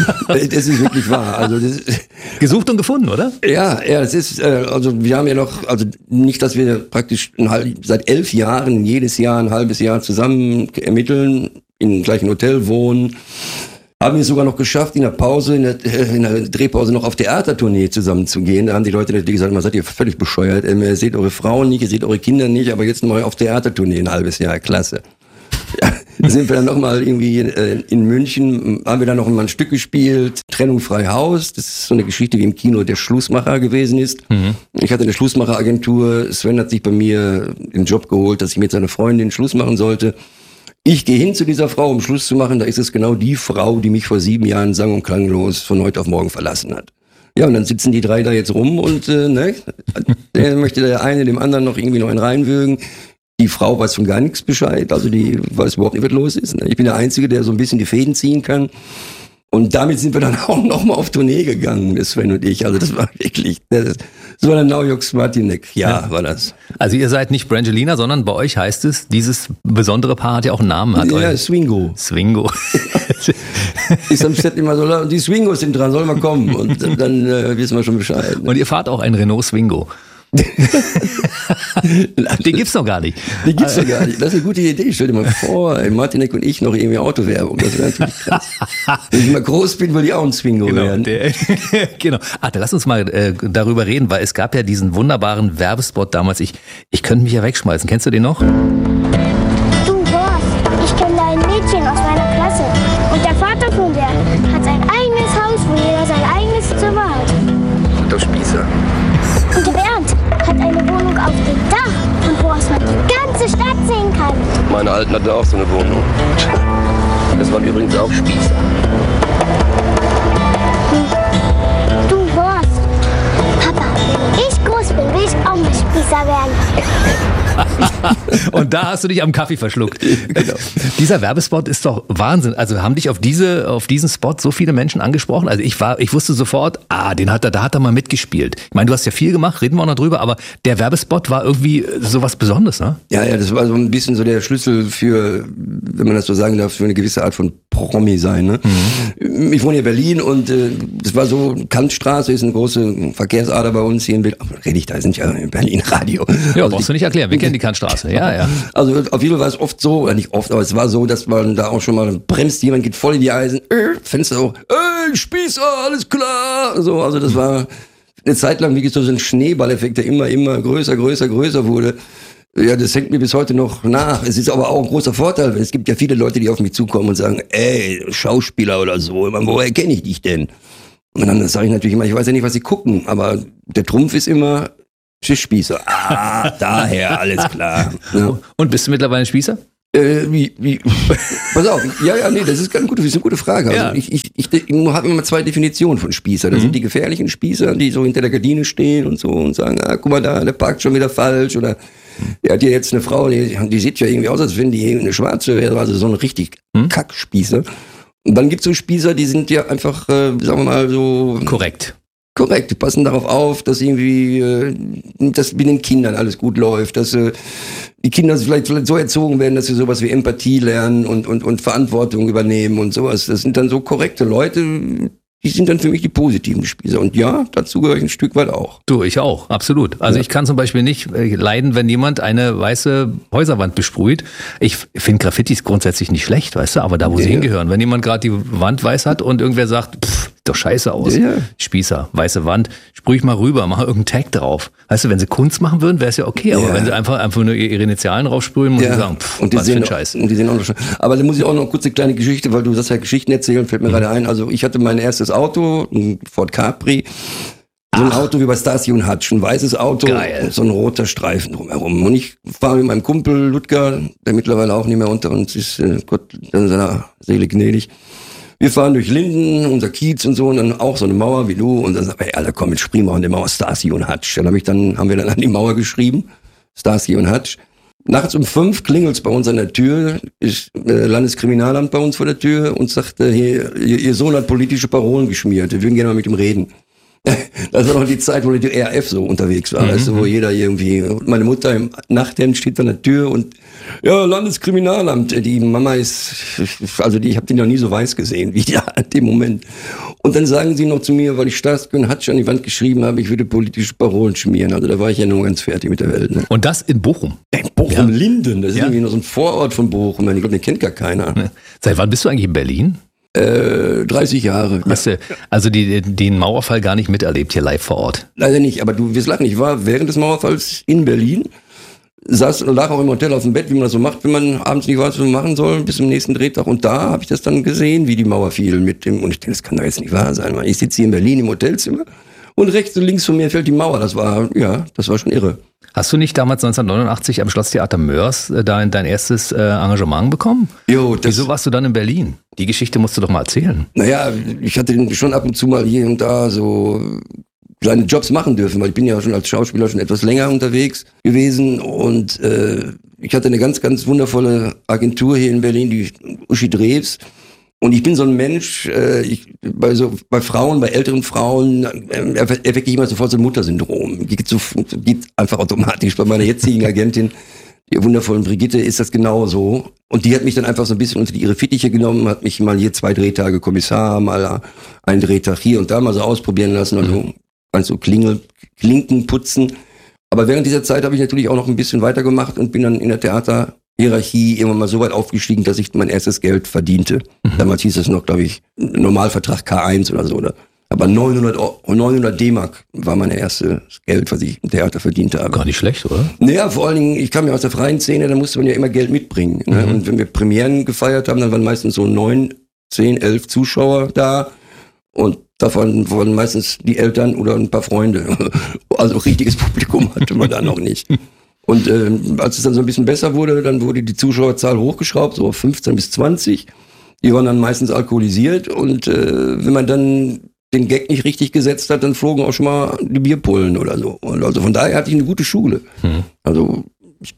Das ist wirklich wahr. Also das gesucht und gefunden, oder? Ja, ja, es ist, äh, also wir haben ja noch, also nicht, dass wir praktisch ein halb, seit elf Jahren jedes Jahr ein halbes Jahr zusammen ermitteln, im gleichen Hotel wohnen. Haben wir es sogar noch geschafft, in der Pause, in der, in der Drehpause noch auf Theatertournee zusammen zu gehen. Da haben die Leute natürlich gesagt, man seid ihr völlig bescheuert. Ihr seht eure Frauen nicht, ihr seht eure Kinder nicht, aber jetzt mal auf Theatertournee ein halbes Jahr, klasse. Ja, da sind wir dann nochmal irgendwie äh, in München, haben wir dann noch mal ein Stück gespielt, Trennung frei Haus. Das ist so eine Geschichte, wie im Kino der Schlussmacher gewesen ist. Mhm. Ich hatte eine Schlussmacheragentur. Sven hat sich bei mir den Job geholt, dass ich mit seiner Freundin Schluss machen sollte. Ich gehe hin zu dieser Frau, um Schluss zu machen. Da ist es genau die Frau, die mich vor sieben Jahren sang- und klanglos von heute auf morgen verlassen hat. Ja, und dann sitzen die drei da jetzt rum und äh, ne, der möchte der eine dem anderen noch irgendwie noch einen reinwürgen. Die Frau weiß von gar nichts Bescheid, also die weiß überhaupt nicht, was los ist. Ich bin der Einzige, der so ein bisschen die Fäden ziehen kann. Und damit sind wir dann auch nochmal auf Tournee gegangen, das Sven und ich. Also das war wirklich, das, das war der Naujoks Martinek. Ja, ja, war das. Also ihr seid nicht Brangelina, sondern bei euch heißt es, dieses besondere Paar hat ja auch einen Namen. Hat ja, euer Swingo. Swingo. Ist am Set immer so, die Swingos sind dran, sollen wir kommen. Und dann, dann äh, wissen wir schon Bescheid. Ne? Und ihr fahrt auch einen Renault Swingo. Den gibt's noch gar nicht. Den gibt's noch gar nicht. Das ist eine gute Idee. Stell dir mal vor, Martinek und ich noch irgendwie Autowerbung. Das wäre natürlich krass. Wenn ich mal groß bin, würde ich auch ein Swingo genau, werden. Der, genau. Ah, da lass uns mal äh, darüber reden, weil es gab ja diesen wunderbaren Werbespot damals. Ich, ich könnte mich ja wegschmeißen. Kennst du den noch? Du, Horst, ich kenne da ein Mädchen aus meiner Klasse. Und der Vater von der hat sein eigenes Haus, wo jeder sein eigenes Zimmer hat. Und der Spießer. Und der Bernd hat eine Wohnung auf dem Dach und wo aus man die ganze Stadt sehen kann. Meine Alten hatten auch so eine Wohnung. Das waren übrigens auch Spießer. Du, Horst, Papa, wenn ich groß bin, will ich auch mal Spießer werden. Und da hast du dich am Kaffee verschluckt. Genau. Dieser Werbespot ist doch Wahnsinn. Also haben dich auf diese, auf diesen Spot so viele Menschen angesprochen? Also ich war, ich wusste sofort, ah, den hat er, da hat er mal mitgespielt. Ich meine, du hast ja viel gemacht, reden wir auch noch drüber, aber der Werbespot war irgendwie sowas Besonderes, ne? Ja, ja, das war so ein bisschen so der Schlüssel für, wenn man das so sagen darf, für eine gewisse Art von Promi sein, ne? Mhm. Ich wohne in Berlin und äh, das war so, Kantstraße ist eine große Verkehrsader bei uns hier in Berlin. Ach, rede ich da, sind ja in Berlin Radio. Ja, also brauchst du nicht erklären, wir kennen die Kantstraße, ja, ja. Also auf jeden Fall war es oft so, oder nicht oft, aber es war so, dass man da auch schon mal bremst, jemand geht voll in die Eisen, äh, Fenster hoch, ey, Spießer, alles klar. So, also das war eine Zeit lang wirklich so ein Schneeballeffekt, der immer, immer größer, größer, größer wurde. Ja, das hängt mir bis heute noch nach. Es ist aber auch ein großer Vorteil. Es gibt ja viele Leute, die auf mich zukommen und sagen, ey, Schauspieler oder so, woher kenne ich dich denn? Und dann sage ich natürlich immer, ich weiß ja nicht, was sie gucken, aber der Trumpf ist immer Spießer. Ah, daher, alles klar. Ja. Und bist du mittlerweile ein Spießer? Äh, wie, wie, pass auf, ja, ja, nee, das ist eine gute, das ist eine gute Frage. Also Ja. ich, ich, ich, ich habe immer zwei Definitionen von Spießer. Das Mhm. sind die gefährlichen Spießer, die so hinter der Gardine stehen und so und sagen, ah, guck mal da, der parkt schon wieder falsch oder der hat ja jetzt eine Frau, die, die sieht ja irgendwie aus, als wenn die eine Schwarze wäre, also so ein richtig Mhm. Kackspießer. Und dann gibt's so Spießer, die sind ja einfach, äh, sagen wir mal so Korrekt. korrekt, die passen darauf auf, dass irgendwie, äh, dass mit den Kindern alles gut läuft, dass äh, die Kinder vielleicht, vielleicht so erzogen werden, dass sie sowas wie Empathie lernen und, und, und Verantwortung übernehmen und sowas. Das sind dann so korrekte Leute, die sind dann für mich die positiven Spießer. Und ja, dazu gehöre ich ein Stück weit auch. Du, ich auch, absolut. Also Ja. ich kann zum Beispiel nicht äh, leiden, wenn jemand eine weiße Häuserwand besprüht. Ich finde Graffitis grundsätzlich nicht schlecht, weißt du, aber da, wo sie Ja. hingehören. Wenn jemand gerade die Wand weiß hat und irgendwer sagt, pff, sieht doch scheiße aus. Ja. Spießer, weiße Wand, sprüh ich mal rüber, mach irgendeinen Tag drauf. Weißt du, wenn sie Kunst machen würden, wäre es ja okay, aber Ja. wenn sie einfach, einfach nur ihre Initialen draufsprühen, muss ich sagen, pff, und die was für sehen ein auch- Scheiß. Und die sehen auch noch schon. Aber da muss ich auch noch kurz eine kleine Geschichte, weil du sagst ja Geschichten erzählen, fällt mir gerade ein. Also ich hatte mein erstes Auto, ein Ford Capri. So ein Auto wie bei Starsky und Hutch, ein weißes Auto, Geil. und so ein roter Streifen drumherum. Und ich fahre mit meinem Kumpel Ludger, der mittlerweile auch nicht mehr unter uns ist, äh, Gott in seiner Seele gnädig. Wir fahren durch Linden, unser Kiez und so, und dann auch so eine Mauer wie du. Und dann sagen wir, ey, Alter, komm, jetzt springen wir an der Mauer Starsky und Hutch. Dann, hab ich dann haben wir dann an die Mauer geschrieben, Starsky und Hutch. Nachts um fünf klingelt's bei uns an der Tür, ist äh, Landeskriminalamt bei uns vor der Tür und sagt, äh, hier, ihr, ihr Sohn hat politische Parolen geschmiert, wir würden gerne mal mit ihm reden. Das war noch die Zeit, wo die R A F so unterwegs war, weißt du, wo jeder irgendwie, meine Mutter im Nachthemd steht an der Tür und ja, Landeskriminalamt, die Mama ist, also die, ich habe die noch nie so weiß gesehen wie die an dem Moment. Und dann sagen sie noch zu mir, weil ich Starsky und Hutch an die Wand geschrieben habe, ich würde politische Parolen schmieren. Also da war ich ja nur ganz fertig mit der Welt. Ne? Und das in Bochum. In Bochum-Linden, das ist Ja. irgendwie noch so ein Vorort von Bochum. Ich glaube, den kennt gar keiner. Seit wann bist du eigentlich in Berlin? Äh, dreißig Jahre. Hast du also die, den Mauerfall gar nicht miterlebt hier live vor Ort? Leider nicht, aber du wirst lachen. Ich war während des Mauerfalls in Berlin, saß und lag auch im Hotel auf dem Bett, wie man das so macht, wenn man abends nicht weiß, was man machen soll, bis zum nächsten Drehtag. Und da habe ich das dann gesehen, wie die Mauer fiel mit dem, und ich denke, das kann doch jetzt nicht wahr sein. Ich sitze hier in Berlin im Hotelzimmer und rechts und links von mir fällt die Mauer. Das war, ja, das war schon irre. Hast du nicht damals neunzehnhundertneunundachtzig am Schlosstheater Mörs äh, dein, dein erstes äh, Engagement bekommen? Jo, das, Wieso warst du dann in Berlin? Die Geschichte musst du doch mal erzählen. Naja, ich hatte schon ab und zu mal hier und da so kleine Jobs machen dürfen, weil ich bin ja schon als Schauspieler schon etwas länger unterwegs gewesen und äh, ich hatte eine ganz, ganz wundervolle Agentur hier in Berlin, die Uschi Drews. Und ich bin so ein Mensch, äh, ich, bei, so, bei Frauen, bei älteren Frauen, äh, erwecke ich immer sofort so ein Muttersyndrom. Geht, so, geht einfach automatisch. Bei meiner jetzigen Agentin, der wundervollen Brigitte, ist das genauso. Und die hat mich dann einfach so ein bisschen unter ihre Fittiche genommen, hat mich mal hier zwei Drehtage Kommissar, mal einen Drehtag hier und da mal so ausprobieren lassen, also, also Klingel, Klinken putzen. Aber während dieser Zeit habe ich natürlich auch noch ein bisschen weitergemacht und bin dann in der Theaterhierarchie irgendwann mal so weit aufgestiegen, dass ich mein erstes Geld verdiente. Mhm. Damals hieß es noch, glaube ich, Normalvertrag K eins oder so. Oder? Aber neunhundert D-Mark war mein erstes Geld, was ich im Theater verdient habe. Gar nicht schlecht, oder? Naja, vor allen Dingen, ich kam ja aus der freien Szene, da musste man ja immer Geld mitbringen. Ne? Mhm. Und wenn wir Premieren gefeiert haben, dann waren meistens so neun, zehn, elf Zuschauer da. Und davon waren meistens die Eltern oder ein paar Freunde. Also richtiges Publikum hatte man da noch nicht. Und äh, als es dann so ein bisschen besser wurde, dann wurde die Zuschauerzahl hochgeschraubt, so auf fünfzehn bis zwanzig. Die waren dann meistens alkoholisiert. Und äh, wenn man dann den Gag nicht richtig gesetzt hat, dann flogen auch schon mal die Bierpullen oder so. Und also von daher hatte ich eine gute Schule. Hm. Also ich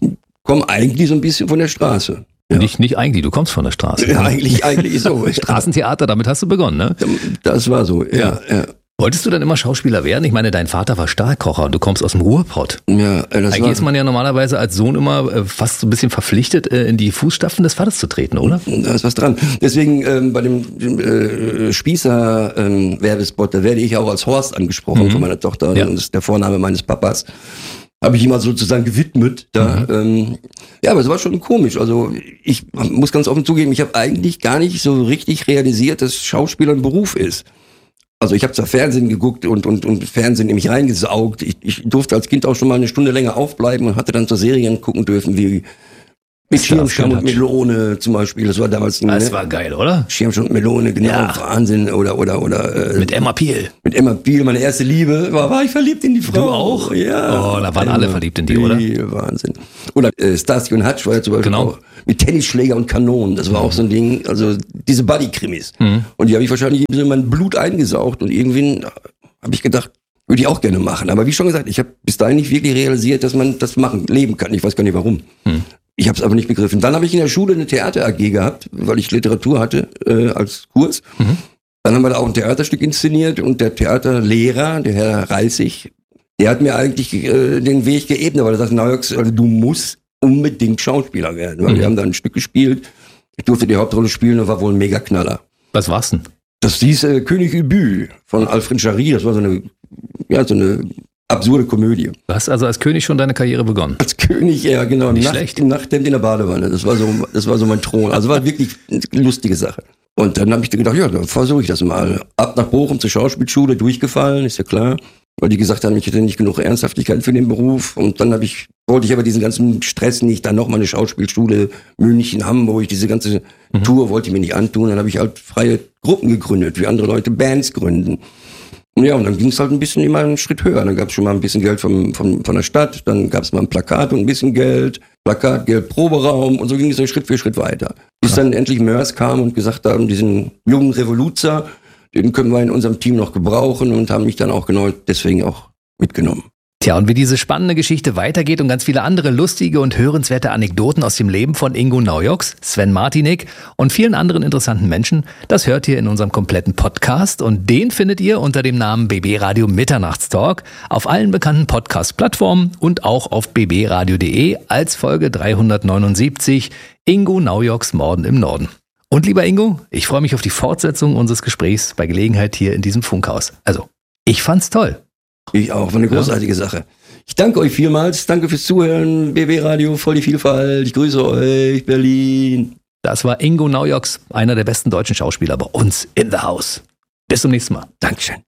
komme eigentlich so ein bisschen von der Straße. Ja. Nicht, nicht eigentlich, du kommst von der Straße. Ja, eigentlich, eigentlich so. Straßentheater, damit hast du begonnen, ne? Das war so, ja, ja. Wolltest du dann immer Schauspieler werden? Ich meine, dein Vater war Stahlkocher und du kommst aus dem Ruhrpott. Ja, das Eigentlich war, ist man ja normalerweise als Sohn immer fast so ein bisschen verpflichtet, in die Fußstapfen des Vaters zu treten, oder? Da ist was dran. Deswegen ähm, bei dem äh, Spießer-Werbespot, ähm, da werde ich auch als Horst angesprochen mhm. von meiner Tochter. Ja. Das ist der Vorname meines Papas. Habe ich ihm mal sozusagen gewidmet. Da, mhm. ähm, ja, aber es war schon komisch. Also ich muss ganz offen zugeben, ich habe eigentlich gar nicht so richtig realisiert, dass Schauspieler ein Beruf ist. Also ich habe zwar Fernsehen geguckt und, und, und Fernsehen in mich reingesaugt. Ich, ich durfte als Kind auch schon mal eine Stunde länger aufbleiben und hatte dann so Serien gucken dürfen wie mit Schirmscham und Melone zum Beispiel. Das war damals ein, Das ne? war geil, oder? Schirmscham und Melone, genau, Ja. Wahnsinn. Oder, oder, oder, äh, Mit Emma Peel. mit Emma Peel, meine erste Liebe, war, war ich verliebt in die Frau. Du auch? Ja. Oh, da waren alle verliebt in die, oder? Peel, Wahnsinn. Oder äh, Starsky und Hutch war ja zum Beispiel Genau. auch mit Tennisschläger und Kanonen. Das war auch so ein Ding, also diese Buddy-Krimis. Mhm. Und die habe ich wahrscheinlich so in mein Blut eingesaugt und irgendwie habe ich gedacht, würde ich auch gerne machen. Aber wie schon gesagt, ich habe bis dahin nicht wirklich realisiert, dass man das machen, leben kann. Ich weiß gar nicht warum. Mhm. Ich habe es aber nicht begriffen. Dann habe ich in der Schule eine Theater-A G gehabt, weil ich Literatur hatte äh, als Kurs. Mhm. Dann haben wir da auch ein Theaterstück inszeniert und der Theaterlehrer, der Herr Reissig, der hat mir eigentlich äh, den Weg geebnet, weil er sagt, na Jux, also du musst unbedingt Schauspieler werden. Weil Mhm. wir haben da ein Stück gespielt, ich durfte die Hauptrolle spielen und war wohl ein Mega-Knaller. Was war's denn? Das hieß äh, König Ubu von Alfred Jarry, das war so eine, ja, so eine absurde Komödie. Du hast also als König schon deine Karriere begonnen. Als König, ja genau, Nicht Nacht, schlecht. im Nachthemd in der Badewanne. Das war so, das war so mein Thron. Also war wirklich eine lustige Sache. Und dann habe ich gedacht, ja, dann versuche ich das mal. Ab nach Bochum zur Schauspielschule, durchgefallen, ist ja klar. Weil die gesagt haben, ich hätte nicht genug Ernsthaftigkeit für den Beruf. Und dann habe ich, wollte ich aber diesen ganzen Stress nicht, dann nochmal eine Schauspielschule, München, Hamburg, diese ganze Mhm. Tour wollte ich mir nicht antun. Dann habe ich halt freie Gruppen gegründet, wie andere Leute Bands gründen. Und ja, und dann ging es halt ein bisschen immer einen Schritt höher. Dann gab es schon mal ein bisschen Geld vom, vom, von der Stadt, dann gab es mal ein Plakat und ein bisschen Geld, Plakat, Geld, Proberaum und so ging es dann Schritt für Schritt weiter. Bis dann endlich Mörs kam und gesagt haben, diesen jungen Revoluzer, den können wir in unserem Team noch gebrauchen und haben mich dann auch genau deswegen auch mitgenommen. Tja, und wie diese spannende Geschichte weitergeht und ganz viele andere lustige und hörenswerte Anekdoten aus dem Leben von Ingo Naujoks, Sven Martinek und vielen anderen interessanten Menschen, das hört ihr in unserem kompletten Podcast und den findet ihr unter dem Namen B B Radio Mitternachtstalk auf allen bekannten Podcast-Plattformen und auch auf b b radio punkt de als Folge dreihundertneunundsiebzig Ingo Naujoks Morden im Norden. Und lieber Ingo, ich freue mich auf die Fortsetzung unseres Gesprächs bei Gelegenheit hier in diesem Funkhaus. Also, ich fand's toll. Ich auch, war eine großartige Sache. Ich danke euch vielmals, danke fürs Zuhören, B B Radio, voll die Vielfalt, ich grüße euch, Berlin. Das war Ingo Naujoks, einer der besten deutschen Schauspieler bei uns in the house. Bis zum nächsten Mal. Dankeschön.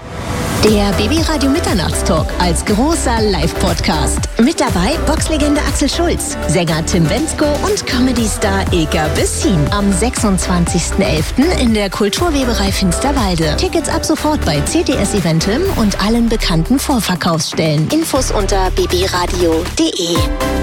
Der B B Radio Mitternachtstalk als großer Live-Podcast. Mit dabei Boxlegende Axel Schulz, Sänger Tim Bendzko und Comedy-Star Ilka Bessin. Am sechsundzwanzigsten elften in der Kulturweberei Finsterwalde. Tickets ab sofort bei C T S Eventim und allen bekannten Vorverkaufsstellen. Infos unter b b radio punkt de.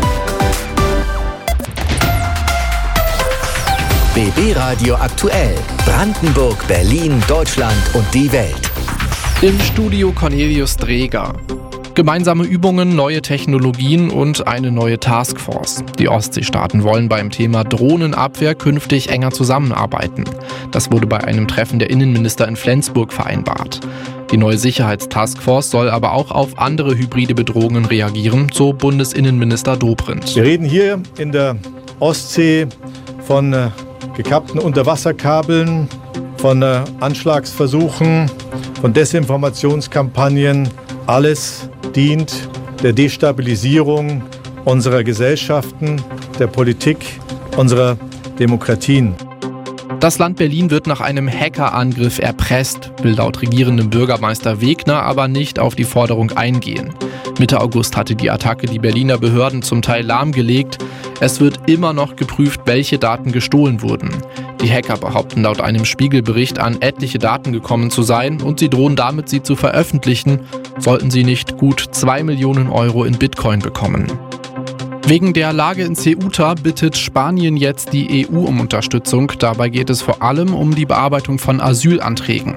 B B Radio aktuell. Brandenburg, Berlin, Deutschland und die Welt. Im Studio Cornelius Dreger. Gemeinsame Übungen, neue Technologien und eine neue Taskforce. Die Ostseestaaten wollen beim Thema Drohnenabwehr künftig enger zusammenarbeiten. Das wurde bei einem Treffen der Innenminister in Flensburg vereinbart. Die neue Sicherheitstaskforce soll aber auch auf andere hybride Bedrohungen reagieren, so Bundesinnenminister Dobrindt. Wir reden hier in der Ostsee von äh, gekappten Unterwasserkabeln, von äh, Anschlagsversuchen, von Desinformationskampagnen. Alles dient der Destabilisierung unserer Gesellschaften, der Politik, unserer Demokratien. Das Land Berlin wird nach einem Hackerangriff erpresst, will laut regierendem Bürgermeister Wegner aber nicht auf die Forderung eingehen. Mitte August hatte die Attacke die Berliner Behörden zum Teil lahmgelegt. Es wird immer noch geprüft, welche Daten gestohlen wurden. Die Hacker behaupten laut einem Spiegelbericht an etliche Daten gekommen zu sein und sie drohen damit, sie zu veröffentlichen, sollten sie nicht gut zwei Millionen Euro in Bitcoin bekommen. Wegen der Lage in Ceuta bittet Spanien jetzt die E U um Unterstützung. Dabei geht es vor allem um die Bearbeitung von Asylanträgen.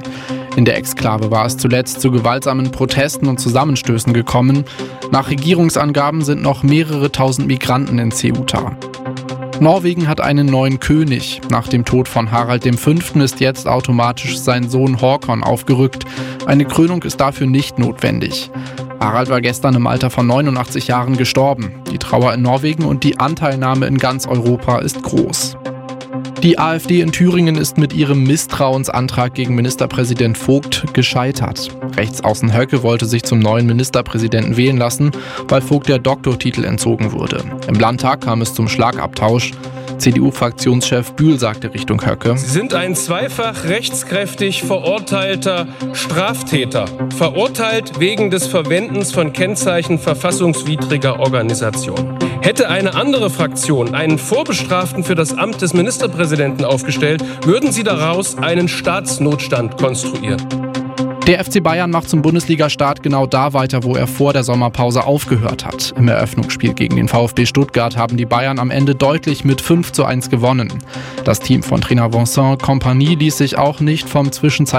In der Exklave war es zuletzt zu gewaltsamen Protesten und Zusammenstößen gekommen. Nach Regierungsangaben sind noch mehrere tausend Migranten in Ceuta. Norwegen hat einen neuen König. Nach dem Tod von Harald der Fünfte ist jetzt automatisch sein Sohn Håkon aufgerückt. Eine Krönung ist dafür nicht notwendig. Harald war gestern im Alter von neunundachtzig Jahren gestorben. Die Trauer in Norwegen und die Anteilnahme in ganz Europa ist groß. Die AfD in Thüringen ist mit ihrem Misstrauensantrag gegen Ministerpräsident Vogt gescheitert. Rechtsaußen Höcke wollte sich zum neuen Ministerpräsidenten wählen lassen, weil Vogt der Doktortitel entzogen wurde. Im Landtag kam es zum Schlagabtausch. C D U-Fraktionschef Bühl sagte Richtung Höcke: Sie sind ein zweifach rechtskräftig verurteilter Straftäter. Verurteilt wegen des Verwendens von Kennzeichen verfassungswidriger Organisation. Hätte eine andere Fraktion einen Vorbestraften für das Amt des Ministerpräsidenten aufgestellt, würden sie daraus einen Staatsnotstand konstruieren. Der F C Bayern macht zum Bundesliga-Start genau da weiter, wo er vor der Sommerpause aufgehört hat. Im Eröffnungsspiel gegen den VfB Stuttgart haben die Bayern am Ende deutlich mit fünf zu eins gewonnen. Das Team von Trainer Vincent Kompany ließ sich auch nicht vom Zwischenzeitpunkt